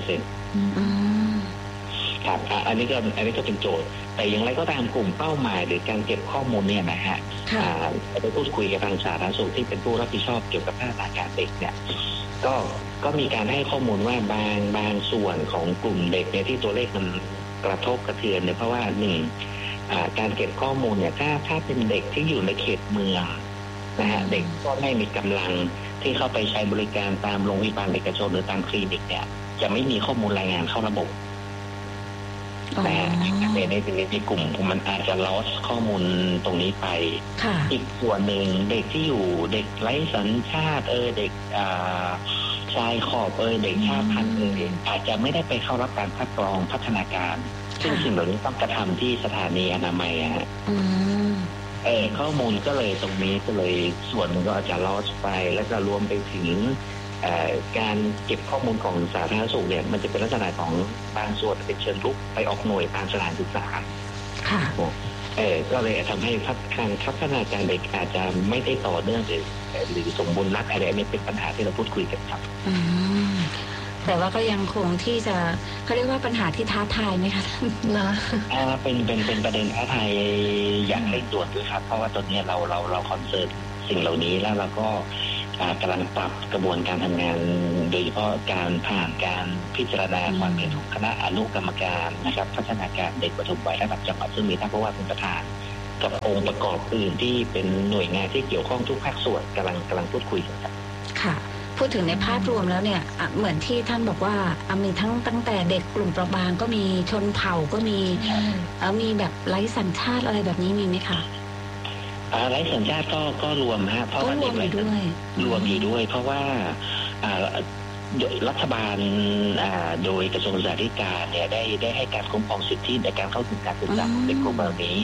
20%ครับอันนี้ก็เป็นโจทย์แต่อย่างไรก็ตามกลุ่มเป้าหมายหรือการเก็บข้อมูลเนี่ยนะฮะไปพูดคุยกับทางสาธารณสุขที่เป็นผู้รับผิดชอบเกี่ยวกับพัฒนาการเด็กเนี่ยก็มีการให้ข้อมูลว่าบางส่วนของกลุ่มเด็กเนี่ยที่ตัวเลขมันกระทบกระเทือนเนี่ยเพราะว่าการเก็บข้อมูลเนี่ยถ้าเป็นเด็กที่อยู่ในเขตเมืองนะฮะเด็กก็ไม่มีกำลังที่เข้าไปใช้บริการตามโรงพยาบาลเอกชนหรือตามคลินิกเนี่ยจะไม่มีข้อมูลรายงานเข้าระบบนะฮะในกลุ่มมันอาจจะ loss ข้อมูลตรงนี้ไปอีกส่วนหนึ่งเด็กที่อยู่เด็กไร้สัญชาติเด็กชายขอบเด็กชาติพันธุ์อาจจะไม่ได้ไปเข้ารับการคัดกรองพัฒนาการซึ่งสิ่งเหล่านี้ต้องกระทำที่สถานีอนามัยฮะข้อมูลก็เลยตรงนี้ก็เลยส่วนหนึ่งก็อาจจะลอสไปแล้วก็รวมไปถึงการเก็บข้อมูลของสาธารณสุขเนี่ยมันจะเป็นลักษณะของบางส่วนเป็นเชิงลุกไปออกหน่วยตามสถานศึกษาก็เลยทำให้การพัฒนาการเด็กอาจจะไม่ได้ต่อเนื่องหรือสมบูรณ์นักอะไรนี่เป็นปัญหาที่เราพูดคุยกันครับแต่ว่าก็ยังคงที่จะเขาเรียกว่าปัญหาที่ท้าทายไหมคะนะเป็นประเด็นท้าทายอย่างเร่งด่วนด้วยครับเพราะว่าตอนนี้เราคอนเซิร์นสิ่งเหล่านี้แล้วเราก็กำลังปรับกระบวนการทำงานโดยเฉพาะการผ่านการพิจารณาความเห็นของคณะอนุกรรมการนะครับพัฒนาการเด็กปฐมวัยระดับจังหวัดซึ่งมีท่านผู้ว่าเป็นประธานกับองค์ประกอบอื่นที่เป็นหน่วยงานที่เกี่ยวข้องทุกภาคส่วนกำลังพูดคุยกันครับค่ะพูดถึงในภาพรวมแล้วเนี่ยเหมือนที่ท่านบอกว่ามีตั้งแต่เด็กกลุ่มเปราะบางก็มีชนเผ่าก็มีแบบไร้สัญชาติอะไรแบบนี้มีไหมคะไร้สัญชาติก็รวมฮะเพราะว่าเด็กรวมอยู่ด้วยเพราะว่ารัฐบาลโดยกระทรวงศึกษาธิการเนี่ยได้ให้การคุ้มครองสิทธิในการเข้าถึงการศึกษาเด็กกลุ่มแบบนี้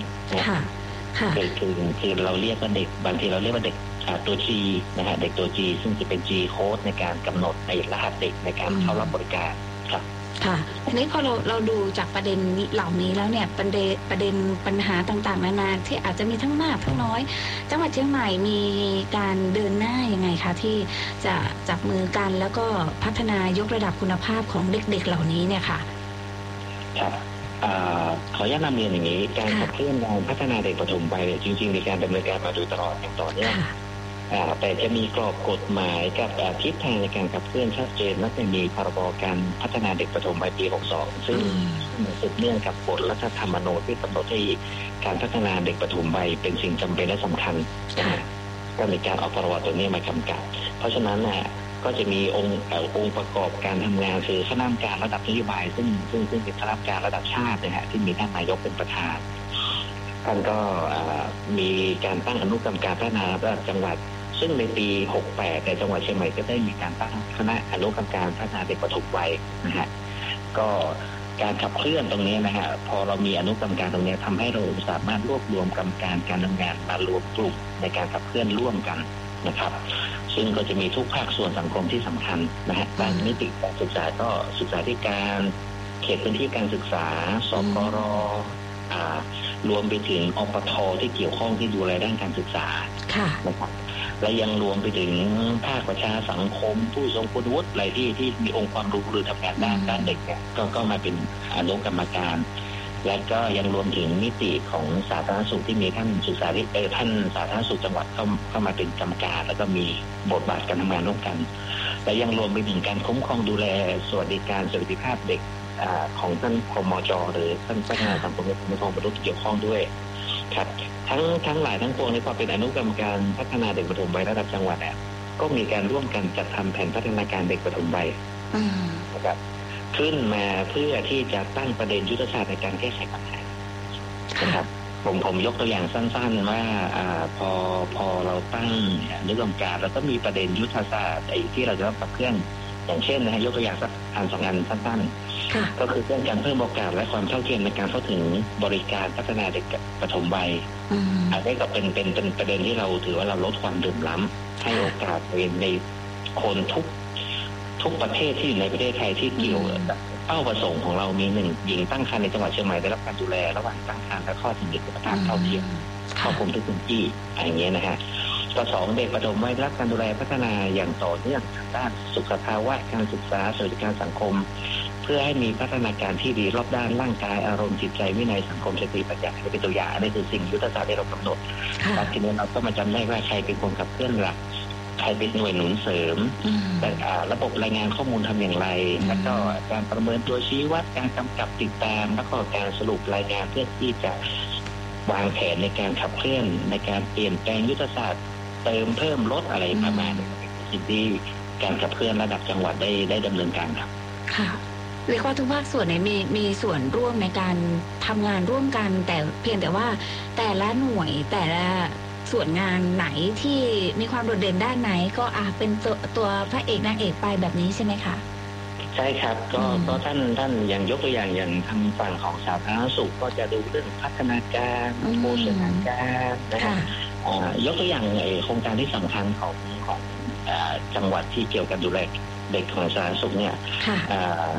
คือเราเรียกว่าเด็กบางทีเราเรียกว่าเด็กตัว G นะฮะเด็กตัว G ซึ่งจะเป็น G code ในการกำหนดในรหัสเด็กในการเข้ารับบริการครับค่ะทีนี้พอเราดูจากประเด็นเหล่านี้แล้วเนี่ยประเด็นปัญหาต่างๆนานาที่อาจจะมีทั้งมากทั้งน้อยจังหวัดเชียงใหม่มีการเดินหน้ายังไงคะที่จะจับมือกันแล้วก็พัฒนายกระดับคุณภาพของเด็กๆเหล่านี้เนี่ยค่ะครับขออนุญาตนำเรียนอย่างนี้การขับเคลื่อนการพัฒนาเด็กปฐมวัยเนี่ยจริงๆในการดำเนินการมาโดยตลอดอย่างต่อเนื่องแต่จะมีกรอบกฎหมายกับทิศทางในการขับเคลื่อนชัดเจนและจะมีพรบการพัฒนาเด็กปฐมวัยปี 62 ซึ่งสืบเนื่องกับบทรัฐธรรมนูญที่กำหนดให้การพัฒนาเด็กปฐมวัยเป็นสิ่งจำเป็นและสำคัญก็มีการออกพรบตัวนี้มากำกับเพราะฉะนั้นก็จะมีองค์ประกอบการทำงานคือคณะกรรมการระดับนโยบายซึ่งเป็นคณะกรรมการระดับชาตินะฮะที่มีท่านนายกเป็นประธานท่านก็มีการตั้งอนุกรรมการพัฒนาระดับจังหวัดซึ่งในปี 68 ในจังหวัดเชียงใหม่ก็ได้มีการตั้งคณะอนุกรรมการพัฒนาเด็กปฐมวัยนะฮะก็การขับเคลื่อนตรงนี้นะฮะพอเรามีอนุกรรมการตรงนี้ทำให้เราสามารถรวบรวมกรรมการทำงานมารวมกลุ่มในการขับเคลื่อนร่วมกันนะครับซึ่งก็จะมีทุกภาคส่วนสังคมที่สำคัญนะฮะด้านนิติการศึกษาก็ศึกษาธิการเขตพื้นที่การศึกษาสกรรวมไปถึงอปท.ที่เกี่ยวข้องที่ดูแลด้านการศึกษานะครับและยังรวมไปถึงภาคประชาสังคมผู้ทรงคุณวุฒิอะไรที่มีองค์ความรู้หรือทำงานด้านเด็กเนี่ยก็มาเป็นอนุกรรมการและก็ยังรวมถึงมิติของสาธารณสุขที่มีท่านท่านสาธารณสุขจังหวัดเข้ามาเป็นกรรมการแล้วก็มีบทบาทการทำงานร่วมกันและยังรวมไปถึงการคุ้มครองดูแลสวัสดิภาพเด็กของท่านคมจ.หรือท่านพัฒนาสังคมและความมั่นคงมนุษย์ที่เกี่ยวข้องด้วยครับทั้งหลายทั้งปวงนี้พอเป็นอนุกรรมการพัฒนาเด็กปฐมวัยระดับจังหวัดก็มีการร่วมกันจัดทำแผนพัฒนาการเด็กปฐมวัยนะครับขึ้นมาเพื่อที่จะตั้งประเด็นยุทธศาสตร์ในการแก้ไขปัญหานะครับผมยกตัวอย่างสั้นๆว่าพอเราตั้งอนุกรรมการแล้วก็มีประเด็นยุทธศาสตร์ที่เราจะต้องขับเคลื่อนอย่างเช่นนะฮะยกตัวอย่างสัก2 อันสั้นๆก็คือเรื่องการเพิ่มโอกาสและความเท่าเทียมในการเข้าถึงบริการพัฒนาเด็กปฐมวัยอันนี้ก็เป็นประเด็นที่เราถือว่าเราลดความเหลื่อมล้ำให้โอกาสในคนทุกประเทศที่อยู่ในประเทศไทยที่เกี่ยวกับเป้าประสงค์ของเรามี1 หญิงตั้งครรภ์ในจังหวัดเชียงใหม่ได้รับการดูแลระหว่างตั้งครรภ์และข้อถึงเด็กประทานเท่าเทียมครอบคลุมทุกพื้นที่อย่างเงี้ยนะฮะก็2เด็กปฐมวัยได้รับการดูแลพัฒนาอย่างต่อเนื่องทางด้านสุขภาวะการศึกษาสวัสดิการสังคมเพื่อให้มีพัฒนาการที่ดีรอบด้านร่างกายอารมณ์จิตใจวินัยสังคมสติปัญญาเป็นตัวอย่างนี่คือสิ่งยุทธศาสตร์ที่เรากำหนดแล้วทีนี้เราก็มาจำได้ว่าใครเป็นคนขับเคลื่อนหลักใครเป็นหน่วยหนุนเสริมระบบรายงานข้อมูลทำอย่างไรแล้วก็การประเมินตัวชี้วัดการกำกับติดตามแล้วก็การสรุปรายงานเพื่อที่จะวางแผนในการขับเคลื่อนในการเปลี่ยนแปลงยุทธศาสตร์เติมเพิ่มลดอะไรประมาณนี้สิ่งที่การขับเคลื่อนระดับจังหวัดได้ดำเนินการครับค่ะเรียกว่าทุกภาคส่วนมีส่วนร่วมในการทำงานร่วมกันแต่เพียงแต่ว่าแต่ละหน่วยแต่ละส่วนงานไหนที่มีความโดดเด่นด้านไหนก็เป็นตัวพระเอกนางเอกไปแบบนี้ใช่ไหมคะใช่ครับก็ท่านอย่างยกตัวอย่างอย่างทางฝั่งของสาธารณสุขก็จะดูเรื่องพัฒนาการโภชนาการนะครับยกตัวอย่างโครงการที่สำคัญของจังหวัดที่เกี่ยวกับดูแลเด็กของสาธารณสุขเนี่ย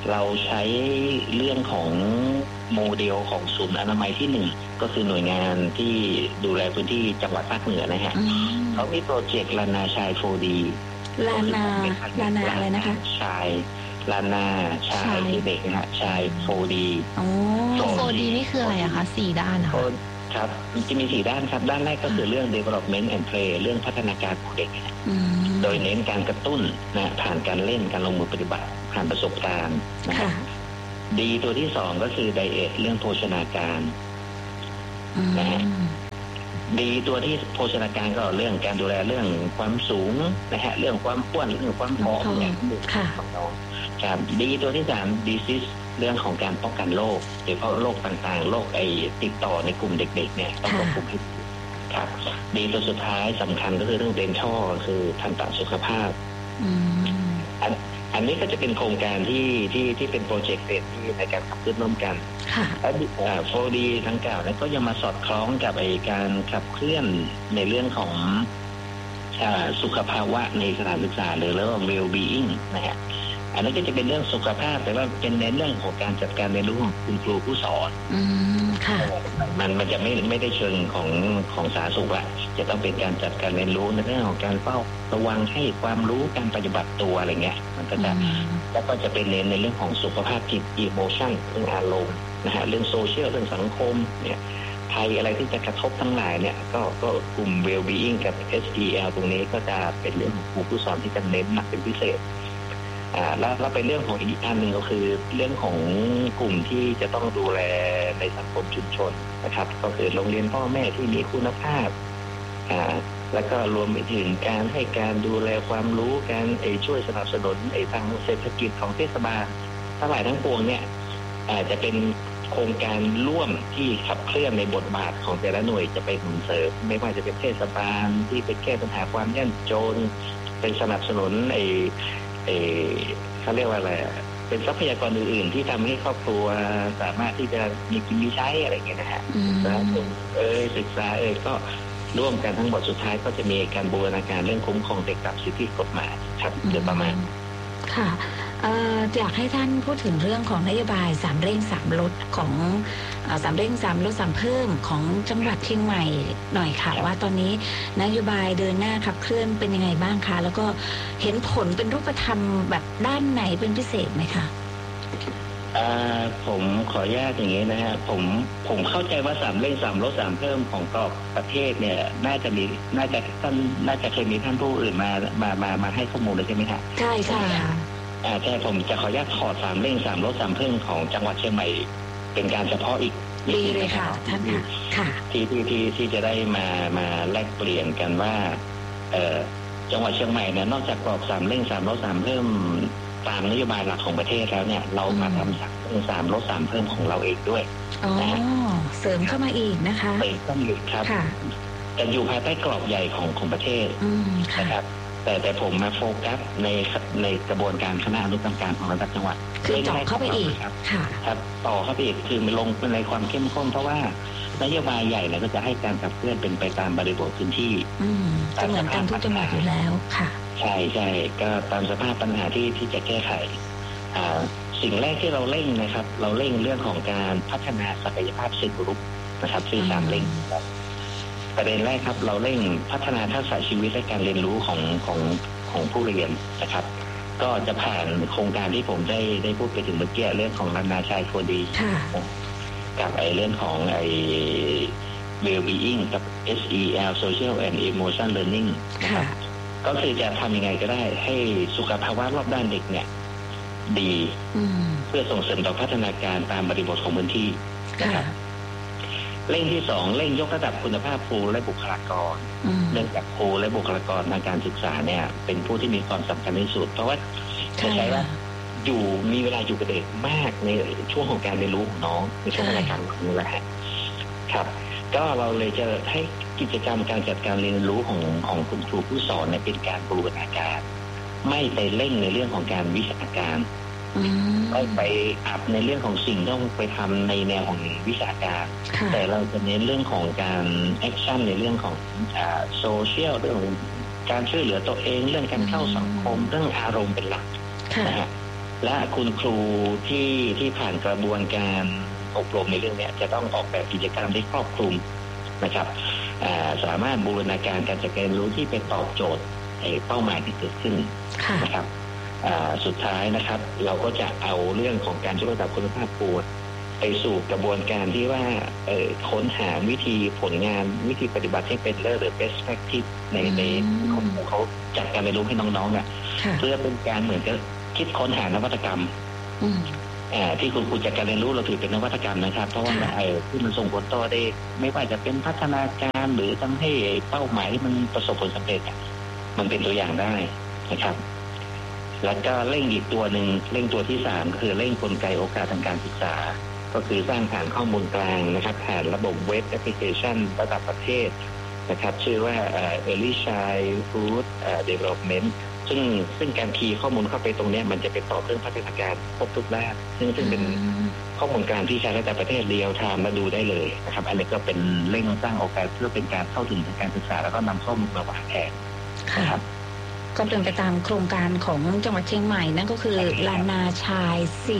เราใช้เรื่องของโมเดลของศูนย์อนามัยที่1ก็คือหน่วยงานที่ดูแลพื้นที่จังหวัดภาคเหนือนะฮะเขามีโปรเจกต์ลานาชาย 4D ลานาอะไรนะคะชายลานาชายที่เด็กนะฮะชาย 4D 4D นี่คืออะไรอะคะ4ด้านครับจะมี4ด้านครับด้านแรกก็คือเรื่อง development and play เรื่องพัฒนาการของเด็กโดยเน้นการกระตุ้นนะผ่านการเล่นการลงมือปฏิบัติผ่านประสบการณ์นะครับดีตัวที่2ก็คือไดเอทเรื่องโภชนาการนะฮะดีตัวที่โภชนาการก็เรื่องการดูแลเรื่องความสูงนะฮะเรื่องความอ้วนเรื่องความผอมเนี่ยของน้องครับดีตัวที่3 disease เรื่องของการป้องกันโรคโดยเฉพาะโรคต่างๆโรคติดต่อในกลุ่มเด็กๆเนี่ยต้องควบคุมให้ดีครับดีตัวสุดท้ายสำคัญก็คือเรื่องdentalคือทันตสุขภาพอันนี้ก็จะเป็นโครงการที่เป็นโปรเจกต์ที่ในการขับเคลื่อนร่วมกัน4D ทั้งกล่าวนั้นก็ยังมาสอดคล้องกับการขับเคลื่อนในเรื่องของสุขภาวะในสถานศึกษาหรือเรียกว่า well-being นะฮะอันนั้นก็จะเป็นเรื่องสุขภาพแต่ว่าเป็นในเรื่องของการจัดการเรียนรู้ของคุณครูผู้สอนมันจะไม่ได้เชิงของสาธารณสุขละจะต้องเป็นการจัดการเรียนรู้ในเรื่องของการเฝ้าระวังให้ความรู้การปฏิบัติตัวอะไรเงี้ยมันก็จะแล้วก็จะเป็นเน้นในเรื่องของสุขภาพจิต emotion เรื่องอารมณ์นะฮะเรื่องโซเชียลเรื่องสังคมเนี่ยภัยอะไรที่จะกระทบทั้งหลายเนี่ยก็กลุ่ม well-being กับ SEL ตรงนี้ก็จะเป็นเรื่องของครูผู้สอนที่จะเน้นหนักเป็นพิเศษแล้วเป็นเรื่องของอีกอันหนึ่งก็คือเรื่องของกลุ่มที่จะต้องดูแลในสังคมชุมชนนะครับก็คือโรงเรียนพ่อแม่ที่มีคุณภาพแล้วก็รวมไปถึงการให้การดูแลความรู้การช่วยสนับสนุนทางเศรษฐกิจของเทศบาลทั้งหลายทั้งปวงเนี่ยจะเป็นโครงการร่วมที่ขับเคลื่อนในบทบาทของแต่ละหน่วยจะไปหนุนเสริมไม่ว่าจะเป็นเทศบาลที่ไปแก้ปัญหาความยากจนเป็นสนับสนุนเขาเรียกว่าอะไรเป็นทรัพยากรอื่นๆที่ทำให้ครอบครัวสามารถที่จะมีกินมีใช้อะไรอย่างเงี้ยนะฮะแล้วศึกษาก็ร่วมกันทั้งหมดสุดท้ายก็จะมีการบูรณาการเรื่องคุ้มครองเด็กกับสิทธิกฎหมายครับโดยประมาณค่ะอยากให้ท่านพูดถึงเรื่องของนโยบาย3เร่ง3ลดของ3เร่ง3ลด3เพิ่มของจังหวัดเชียงใหม่หน่อยค่ะว่าตอนนี้นโยบายเดินหน้าขับเคลื่อนเป็นยังไงบ้างคะแล้วก็เห็นผลเป็นรูปธรรมแบบด้านไหนเป็นพิเศษไหมคะผมขออนุญาตอย่างนี้นะฮะผมเข้าใจว่า3เร่ง3ลด3เพิ่มของกรอบประเทศเนี่ยน่าจะเคยมีท่านผู้อื่นมาให้ข้อมูลเลยใช่ไหมครับใช่ค่ะใช่ผมจะขออนุญาตขอ3เร่ง3ลด3เพิ่มของจังหวัดเชียงใหม่เป็นการเฉพาะอีกดีเลยค่ะท่านค่ะที่จะได้มาแลกเปลี่ยนกันว่าจังหวัดเชียงใหม่เนี่ยนอกจากกรอบ3เร่ง3ลด3เพิ่มตามนโยบายหลักของประเทศแล้วเนี่ยเรามาทำ3เร่ง3ลด3เพิ่มของเราเองด้วยเสริมเข้ามาอีกนะคะเสริมเข้ามาอีกครับแต่อยู่ภายใต้กรอบใหญ่ของประเทศนะครับแต่ผมมาโฟกัสในกระบวนการคณะอนุกรรมการของระดับจังหวัดคือต่อเข้าไปอีกครับต่อเข้าไปอีกคือลงในความเข้มข้นเพราะว่านโยบายใหญ่เนี่ยก็จะให้การขับเคลื่อนเป็นไปตามบริบทพื้นที่จะเหมือนกันทุกจังหวัดอยู่แล้วค่ะใช่ก็ตามสภาพปัญหาที่จะแก้ไขสิ่งแรกที่เราเร่งนะครับเราเร่งเรื่องของการพัฒนาศักยภาพเชิงรุกนะครับคือ3เร่งประเด็นแรกครับเราเร่งพัฒนาทักษะชีวิตและการเรียนรู้ของผู้เรียนนะครับก็จะผ่านโครงการที่ผมได้พูดไปถึงเมื่อกี้เรื่องของลานาชาย 4D กับเรื่องของwell-being กับ SEL social and emotion learning นะครับก็คือจะทำยังไงก็ได้ให้สุขภาวะรอบด้านเด็กเนี่ยดีเพื่อส่งเสริมต่อพัฒนาการตามบริบทของพื้นที่นะครับเร่งที่2เร่งยกระดับคุณภาพครูและบุคลากรเนื่องจากครูและบุคลากรทางการศึกษาเนี่ยเป็นผู้ที่มีความสำคัญที่สุดเพราะว่าจะใช้ว่ามีเวลาอยู่กับเด็กมากในช่วงของการเรียนรู้ของน้องในช่วงการนี่แหละครับก็เราเลยจะให้กิจกรรมการจัดการเรียนรู้ของคุณครูผู้สอนเนี่ยเป็นการบูรณาการไม่ไปเร่งในเรื่องของการวิชาการไม่ไปอัพในเรื่องของสิ่งต้องไปทำในแนวของวิชาการแต่เราจะเน้นเรื่องของการแอคชั่นในเรื่องของโซเชียลเรื่องการช่วยเหลือตัวเองเรื่องการเข้าสังคมเรื่องอารมณ์เป็นหลักนะฮะและคุณครูที่ผ่านกระบวนการอบรมในเรื่องนี้จะต้องออกแบบกิจกรรมที่ครอบคลุมนะครับสามารถบูรณาการการจัดการเรียนรู้ที่เป็นตอบโจทย์เป้าหมายที่เกิดขึ้นนะครับสุดท้ายนะครับเราก็จะเอาเรื่องของการยกระดับคุณภาพครูไปสู่กระบวนการที่ว่าค้นหาวิธีผลงานวิธีปฏิบัติให้เป็นเลิศหรือ best practice ในของเขาจัดการเรียนรู้ให้น้องๆเพื่อเป็นการเหมือนกับคิดค้นหานวัตกรรมที่คุณครูจัดการเรียนรู้เราถือเป็นนวัตกรรมนะครับเพราะว่าที่มันส่งผลต่อได้ไม่ว่าจะเป็นพัฒนาการหรือทำให้เป้าหมายที่มันประสบผลสำเร็จมันเป็นตัวอย่างได้นะครับแล้วก็เร่งอีกตัวหนึ่งเร่งตัวที่3คือเร่งกลไกโอกาสทางการศึกษาก็คือสร้างฐานข้อมูลกลางนะครับผ่านระบบเว็บแอปพลิเคชันระดับประเทศนะครับชื่อว่า Early Childhood Development ซึ่งการคีย์ข้อมูลเข้าไปตรงนี้มันจะเป็นต่อเรื่องพัฒนาการครบทุกด้านซึ่งเป็นข้อมูลกลางที่ใช้ระดับประเทศเรียลไทม์มาดูได้เลยนะครับอันนี้ก็เป็นเร่งสร้างโอกาสเพื่อเป็นการเข้าถึงทางการศึกษาแล้วก็นำข้อมูลมาวางแผนนะครับก็เป็นไปตามโครงการของจังหวัดเชียงใหม่นั่นก็คือลานนาชาย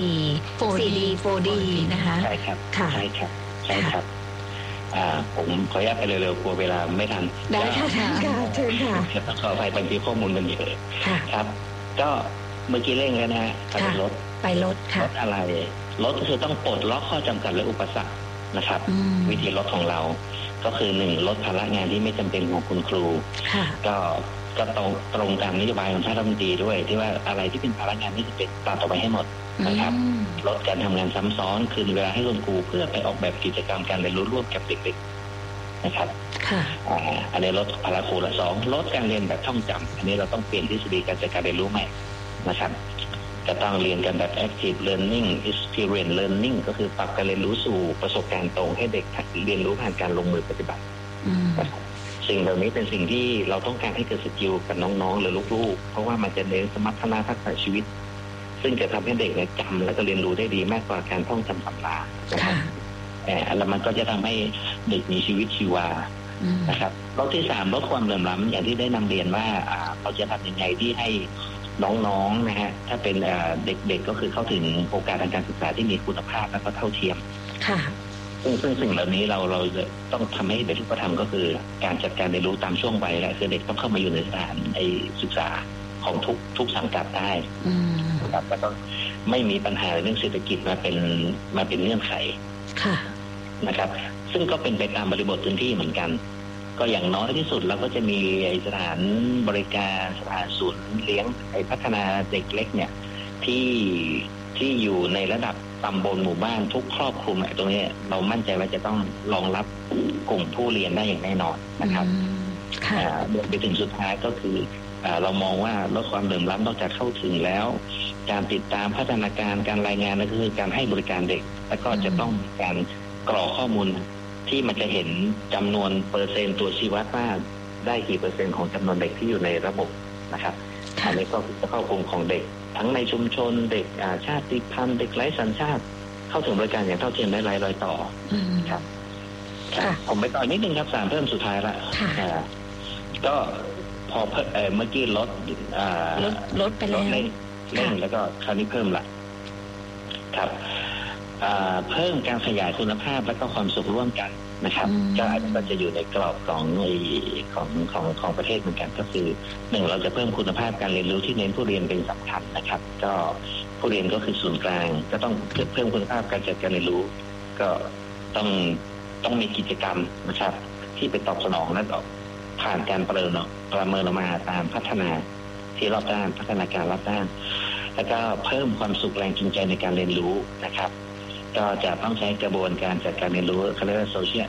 4D นะคะใช่ครับใช่ครับผมขออนุญาตไปเร็วๆกลัวเวลาไม่ทันได้ค่ะเชิญค่ะต้องขออภัยบางทีข้อมูลมันเยอะครับก็เมื่อกี้เร่งแล้วนะไปลดค่ะลดอะไรลดก็คือต้องปลดล็อกข้อจำกัดและอุปสรรคนะครับวิธีลดของเราก็คือ1ลดภาระงานที่ไม่จำเป็นของคุณครูก็ตรงตามนโยบายของท่านรัฐมนตรีด้วยที่ว่าอะไรที่เป็นภาระงานที่จะเป็นตัดออกไปให้หมดนะครับลดการทำงานซ้ำซ้อนคืนเวลาให้คุณครูเพื่อไปออกแบบกิจกรรมการเรียนรู้ร่วมกับเด็กๆนะครับอันนี้ลดภาระครูละ2ลดการเรียนแบบท่องจำอันนี้เราต้องเปลี่ยนทฤษฎีการจัดการเรียนรู้ใหม่นะครับจะต้องเรียนกันแบบ active learning experience learning ก็คือปรับการเรียนรู้สู่ประสบการณ์ตรงให้เด็กเรียนรู้ผ่านการลงมือปฏิบัติสิ่งเหล่านี้เป็นสิ่งที่เราต้องการให้เกิดสกิลกับน้องๆหรือลูกๆเพราะว่ามันจะเน้นสมรรถนะทักษะชีวิตซึ่งจะทำให้เด็กจำและก็เรียนรู้ได้ดีมากกว่าการท่องจำตำราแล้วมันก็จะทำให้เด็กมีชีวิตชีวานะครับลดที่3ลดความเหลื่อมล้ำอย่างที่ได้นำเรียนว่าเราจะทำยังไงที่ให้น้องๆนะฮะถ้าเป็นเด็กๆก็คือเข้าถึงโอกาสทางการศึกษาที่มีคุณภาพและก็เท่าเทียมซึ่งสิ่งเหล่านี้เราต้องทำให้เด็กทุกธรรมก็คือการจัดการเรียนรู้ตามช่วงวัยและคือเด็กต้องเข้ามาอยู่ในสถานศึกษาของทุกสังกัดได้ครับแล้วก็ไม่มีปัญหาเรื่องเศรษฐกิจมาเป็นเงื่อนไขนะครับซึ่งก็เป็นไปตามบริบทพื้นที่เหมือนกันก็อย่างน้อยที่สุดเราก็จะมีสถานบริการสถานศูนย์เลี้ยงพัฒนาเด็กเล็กเนี่ยที่อยู่ในระดับตำบลหมู่บ้านทุกครอบคลุมตรงนี้เรามั่นใจว่าจะต้องรองรับกลุ่มผู้เรียนได้อย่างแน่นอนนะครับไปถึงสุดท้ายก็คือเรามองว่าลดความเหลื่อมล้ำนอกจากเข้าถึงแล้วการติดตามพัฒนาการรายงานนั่นก็คือการให้บริการเด็กแล้วก็จะต้องการกรอกข้อมูลที่มันจะเห็นจำนวนเปอร์เซ็นต์ตัวชี้วัดว่าได้กี่เปอร์เซ็นต์ของจำนวนเด็กที่อยู่ในระบบนะครับอันนี้ก็จะเข้ากลุ่มของเด็กทั้งในชุมชนเด็กชาติพันธุ์เด็กไร้สัญชาติเข้าถึงบริการอย่างเท่าเทียมและไร้รอยต่อครับผมไปต่อนิดนึงครับ3เพิ่มสุดท้ายละก็พอเมื่อกี้ลดไปแล้วเร่งแล้วก็คราวนี้เพิ่มละครับเพิ่มการขยายคุณภาพและก็ความสุขร่วมกันนะครับก็จะอยู่ในกรอบของประเทศเหมือนกันก็คือ1เราจะเพิ่มคุณภาพการเรียนรู้ที่เน้นผู้เรียนเป็นสำคัญนะครับก็ผู้เรียนก็คือศูนย์กลางก็ต้องเพิ่มคุณภาพการจัดการเรียนรู้ก็ต้องมีกิจกรรมนะครับที่ไปตอบสนองและผ่านการประเมินออกมาตามพัฒนาที่รอบด้านพัฒนาการรอบด้านแล้วก็เพิ่มความสุขแรงจูงใจในการเรียนรู้นะครับก็จะต้องใช้กระบวนการจัดการเรียนรู้เขาเรียกว่า social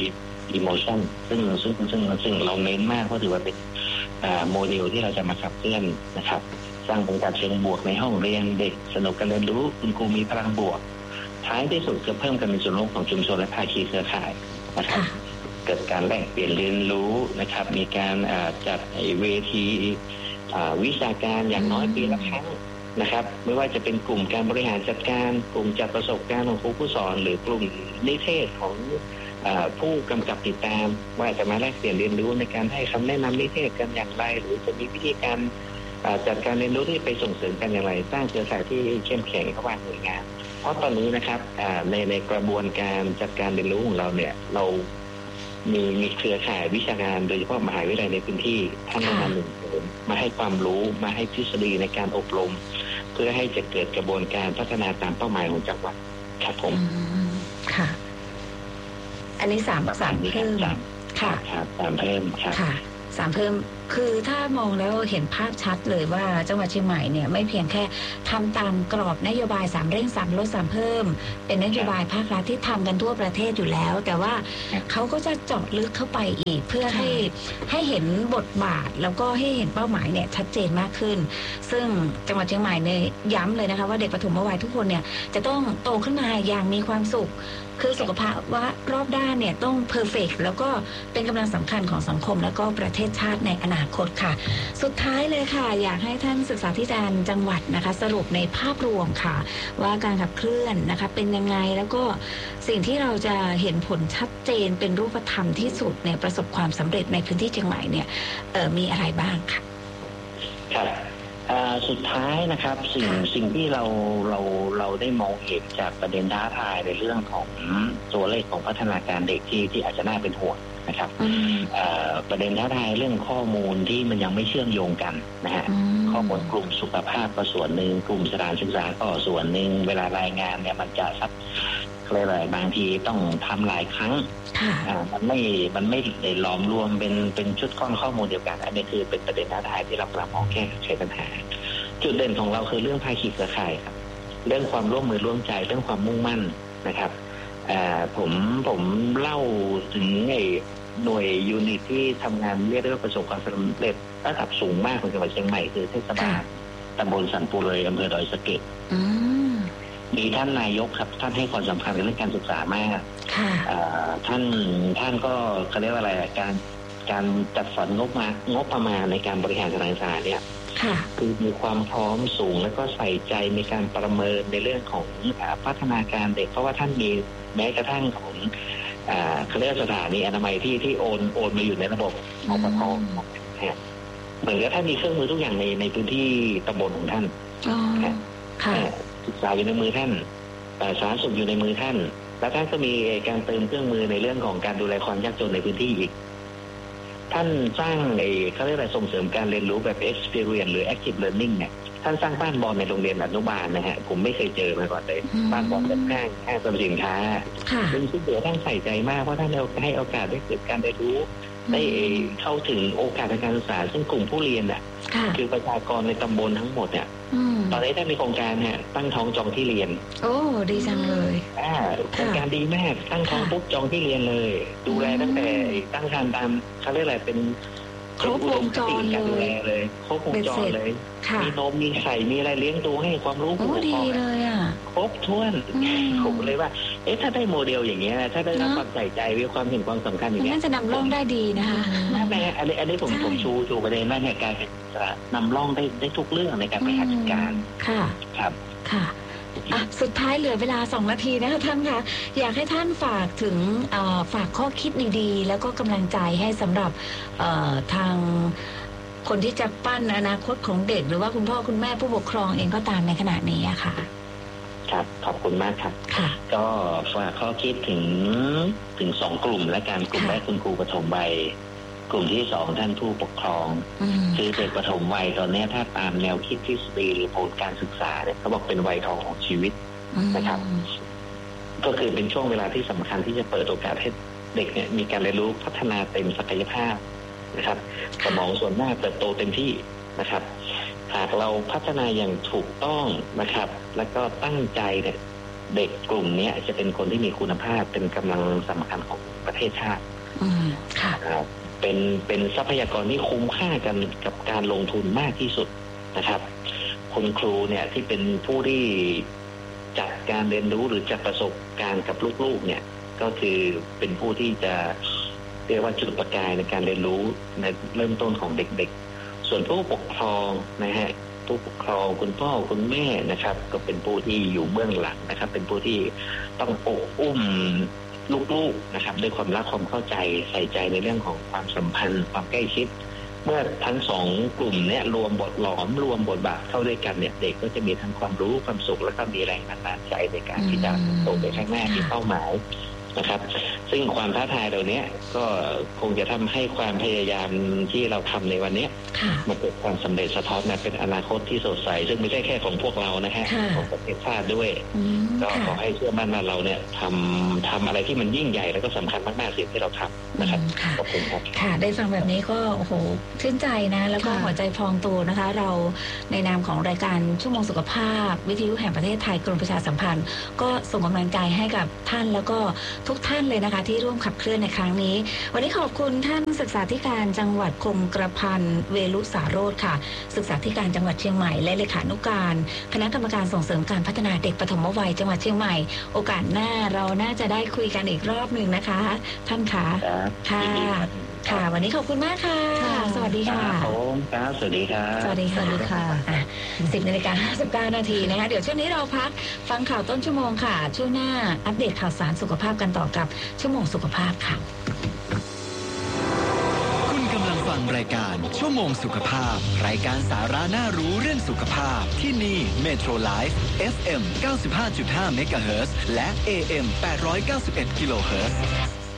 emotion ซึ่งเราเน้นมากเพราะถือว่าเป็นโมเดลที่เราจะมาขับเคลื่อนนะครับสร้างบรรยากาศเชิงบวกในห้องเรียนเด็กสนุกการเรียนรู้คุณครูมีพลังบวกท้ายที่สุดคือเพิ่มการมีส่วนร่วมของชุมชนและภาคีเครือข่ายนะครับเกิดการแลกเปลี่ยนเรียนรู้นะครับมีการจัดเวทีวิชาการอย่างน้อยปีละครั้งนะครับไม่ว่าจะเป็นกลุ่มการบริหารจัดการกลุ่มจัดประสบการณ์ของครูผู้สอนหรือกลุ่มนิเทศของผู้กำกับติดตามว่าจะมาแลกเปลี่ยนเรียนรู้ในการให้คำแนะนำนิเทศกันอย่างไรหรือจะมีวิธีการจัดการเรียนรู้ที่ไปส่งเสริมกันอย่างไรสร้างเครือข่ายที่เข้มแข็งระหว่างหน่วยงานเพราะตอนนี้นะครับในกระบวนการจัดการเรียนรู้ของเราเนี่ยเรามีเครือข่ายวิชาการโดยเฉพาะมหาวิทยาลัยในพื้นที่ท่านมาหนึ่งคนมาให้ความรู้มาให้ทฤษฎีในการอบรมเพื่อให้จะเกิดกระบวนการพัฒนาตามเป้าหมายของจังหวัดครับผมค่ะอันนี้3เพิ่มค่ะ 3เพิ่มครับค่ะ3เพิ่มคือถ้ามองแล้วเห็นภาพชัดเลยว่าจังหวัดเชียงใหม่เนี่ยไม่เพียงแค่ทำตามกรอบนโยบาย3เร่ง3ลด3เพิ่มเป็นนโยบายภาครัฐที่ทำกันทั่วประเทศอยู่แล้วแต่ว่าเขาก็จะเจาะลึกเข้าไปอีกเพื่อให้เห็นบทบาทแล้วก็ให้เห็นเป้าหมายเนี่ยชัดเจนมากขึ้นซึ่งจังหวัดเชียงใหม่เนี่ยย้ำเลยนะคะว่าเด็กปฐมวัยทุกคนเนี่ยจะต้องโตขึ้นมาอย่างมีความสุขคือสุขภาพว่ารอบด้านเนี่ยต้องเพอร์เฟกต์แล้วก็เป็นกำลังสำคัญของสังคมแล้วก็ประเทศชาติในอนาคตค่ะสุดท้ายเลยค่ะอยากให้ท่านศึกษาธิการจังหวัดนะคะสรุปในภาพรวมค่ะว่าการขับเคลื่อนนะคะเป็นยังไงแล้วก็สิ่งที่เราจะเห็นผลชัดเจนเป็นรูปธรรมที่สุดในประสบความสำเร็จในพื้นที่เชียงใหม่เนี่ยมีอะไรบ้างค่ะครับสุดท้ายนะครับสิ่งที่เราได้มองเห็นจากประเด็นท้าทายในเรื่องของตัวเลขของพัฒนาการเด็กที่อาจจะน่าเป็นห่วงนะครับประเด็นท้าทายเรื่องข้อมูลที่มันยังไม่เชื่อมโยงกันนะฮะข้อมูลกลุ่มสุขภาพก็ส่วนหนึ่งกลุ่มสถานศึกษาก็ส่วนหนึ่งเวลารายงานเนี่ยมันจะซับอะไรบางทีต้องทำหลายครั้งมันไม่ได้หลอมรวมเป็นชุดก้อนข้อมูลเดียวกันอันนี้คือเป็นประเด็นท้าทายที่เรากำลังมองแก้ไขปัญหาจุดเด่นของเราคือเรื่องภาคีเครือข่ายครับเรื่องความร่วมมือร่วมใจเรื่องความมุ่งมั่นนะครับผมเล่าถึงหน่วยยูนิตที่ทำงานเรียกได้ว่าประสบความสำเร็จระดับสูงมากของจังหวัดเชียงใหม่คือเทศบาลตำบลสันปูเลยอำเภอดอยสะเก็ดมีท่านนายกครับท่านให้ความสำคัญในเรื่องการศึกษามากท่านก็เขาเรียกว่าอะไรการจัดสรรงบประมาณในการบริหารสถานศึกษาเนี่ยคือมีความพร้อมสูงแล้วก็ใส่ใจในการประเมินในเรื่องของพัฒนาการเด็กเพราะว่าท่านมีแม้กระทั่งของเขาเรียกสถานีอนามัยที่โอนมาอยู่ในระบบอบต.เหมือนกับท่านมีเครื่องมือทุกอย่างในพื้นที่ตำบลของท่านศึกษาอยู่ในมือท่านสาธารณสุขอยู่ในมือท่านแล้วท่านก็มีการเติมเครื่องมือในเรื่องของการดูแลความยากจนในพื้นที่อีกท่านสร้างเขาเรียกอะไรส่งเสริมการเรียนรู้แบบ experience หรือ active learning เนี่ยท่านสร้างบ้านบอลในโรงเรียนอนุบาลนะฮะผมไม่เคยเจอมาก่อนเลยบ้านบอลแบบห้างสรรพสินค้าเป็นสิ่งที่ท่านใส่ใจมากเพราะท่านให้โอกาสได้เกิดการได้รู้ได้เข้าถึงโอกาสทางการศึกษาซึ่งกลุ่มผู้เรียนคือประชากรในตำบลทั้งหมดเนี่ยตอนนี้ท่านมีโครงการตั้งท้องจองที่เรียนโอ้ดีจังเลยโครงการดีมากตั้งท้องปุ๊บจองที่เรียนเลยดูแลตั้งแต่ตั้งครรภ์ตามเขาเรียกอะไรเป็นครบวงจรเลยครบวงจรเลยมีนมมีไข่มีอะไรเลี้ยงดูให้ความรู้ผู้ปกครองครบถ้วนผมเลยว่าถ้าได้โมเดลอย่างเงี้ยถ้าได้รับความใส่ใจมีความเห็นความสำคัญอย่างเงี้ยน่าจะนำร่องได้ดีนะคะแม่อันนี้ผมชูประเด็นว่าเนี่ยการนำร่องได้ทุกเรื่องในการบริหารจัดการค่ะครับค่ะสุดท้ายเหลือเวลา2 นาทีนะคะท่านคะอยากให้ท่านฝากถึงฝากข้อคิดดีๆแล้วก็กำลังใจให้สำหรับทางคนที่จะปั้นอนาคตของเด็กหรือว่าคุณพ่อคุณแม่ผู้ปกครองเองก็ตามในขณะนี้ค่ะครับขอบคุณมากครับก็ฝากข้อคิดถึง2 กลุ่มและการกลุ่มแรกคุณครูปฐมวัยกลุ่มที่2ท่านผู้ปกครองคือเด็กปฐมวัยตอนนี้ถ้าตามแนวคิดทฤษฎีหรือผลการศึกษาเนี่ยเขาบอกเป็นวัยทองของชีวิตนะครับก็คือเป็นช่วงเวลาที่สำคัญที่จะเปิดโอกาสให้เด็กเนี่ยมีการเรียนรู้พัฒนาเต็มศักยภาพนะครับสมองส่วนหน้าเติบโตเต็มที่นะครับหากเราพัฒนาอย่างถูกต้องนะครับแล้วก็ตั้งใจเนี่ยเด็กกลุ่มนี้จะเป็นคนที่มีคุณภาพเป็นกำลังสำคัญของประเทศชาติเป็นทรัพยากรที่คุ้มค่ากันกับการลงทุนมากที่สุดนะครับคุณครูเนี่ยที่เป็นผู้ที่จัดการเรียนรู้หรือจัดประสบการณ์กับลูกๆเนี่ยก็คือเป็นผู้ที่จะเรียกว่าจุดประกายในการเรียนรู้ในเริ่มต้นของเด็กๆส่วนผู้ปกครองนะฮะผู้ปกครองคุณพ่อคุณแม่นะครับก็เป็นผู้ที่อยู่เบื้องหลังนะครับเป็นผู้ที่ต้องอบอุ้มลูกๆนะครับด้วยความรักความเข้าใจใส่ใจในเรื่องของความสัมพันธ์ความใกล้ชิดเมื่อทั้งสองกลุ่มเนี่ยรวมบทหลอมรวมบทบาทเข้าด้วยกันเนี่ยเด็กก็จะมีทั้งความรู้ความสุขแล้วก็มีแรงบันดาลใจในการที่จะโตไปข้างหน้ามีเป้าหมายนะครับซึ่งความท้าทายเหล่านี้ก็คงจะทำให้ความพยายามที่เราทำในวันนี้มาเกิดความสำเร็จสะท้อนมาเป็นอนาคตที่สดใสซึ่งไม่ใช่แค่ของพวกเรานะฮะของประเทศชาติด้วยก็ขอให้เชื่อมั่นว่าเราเนี่ยทำอะไรที่มันยิ่งใหญ่แล้วก็สำคัญมากๆสิ่งที่เราทำนะครับขอบคุณครับค่ะได้ฟังแบบนี้ก็โอ้โหชื่นใจนะแล้วก็หัวใจพองโตนะคะเราในนามของรายการชั่วโมงสุขภาพวิทยุแห่งประเทศไทยกรมประชาสัมพันธ์ก็ส่งกำลังใจให้กับท่านแล้วก็ทุกท่านเลยนะคะที่ร่วมขับเคลื่อนในครั้งนี้วันนี้ขอบคุณท่านศึกษาธิการจังหวัดคงกระพันเวลุสาโรจน์ค่ะศึกษาธิการจังหวัดเชียงใหม่และเลขานุการคณะกรรมการส่งเสริมการพัฒนาเด็กปฐมวัยจังหวัดเชียงใหม่โอกาสหน้าเราน่าจะได้คุยกันอีกรอบหนึ่งนะคะท่านคะค่ะค่ะวันนี้ขอบคุณมากค่ะสวัสดีค่ะครับสวัสดีครับสวัสดีค่ะ10:59 นาทีนะคะเดี๋ยวช่วงนี้เราพักฟังข่าวต้นชั่วโมงค่ะช่วงหน้าอัปเดตข่าวสารสุขภาพกันต่อกับชั่วโมงสุขภาพค่ะคุณกำลังฟังรายการชั่วโมงสุขภาพรายการสาระน่ารู้เรื่องสุขภาพที่นี่เมโทรไลฟ์ FM 95.5 เมกะเฮิรตซ์และ AM 891 กิโลเฮิรตซ์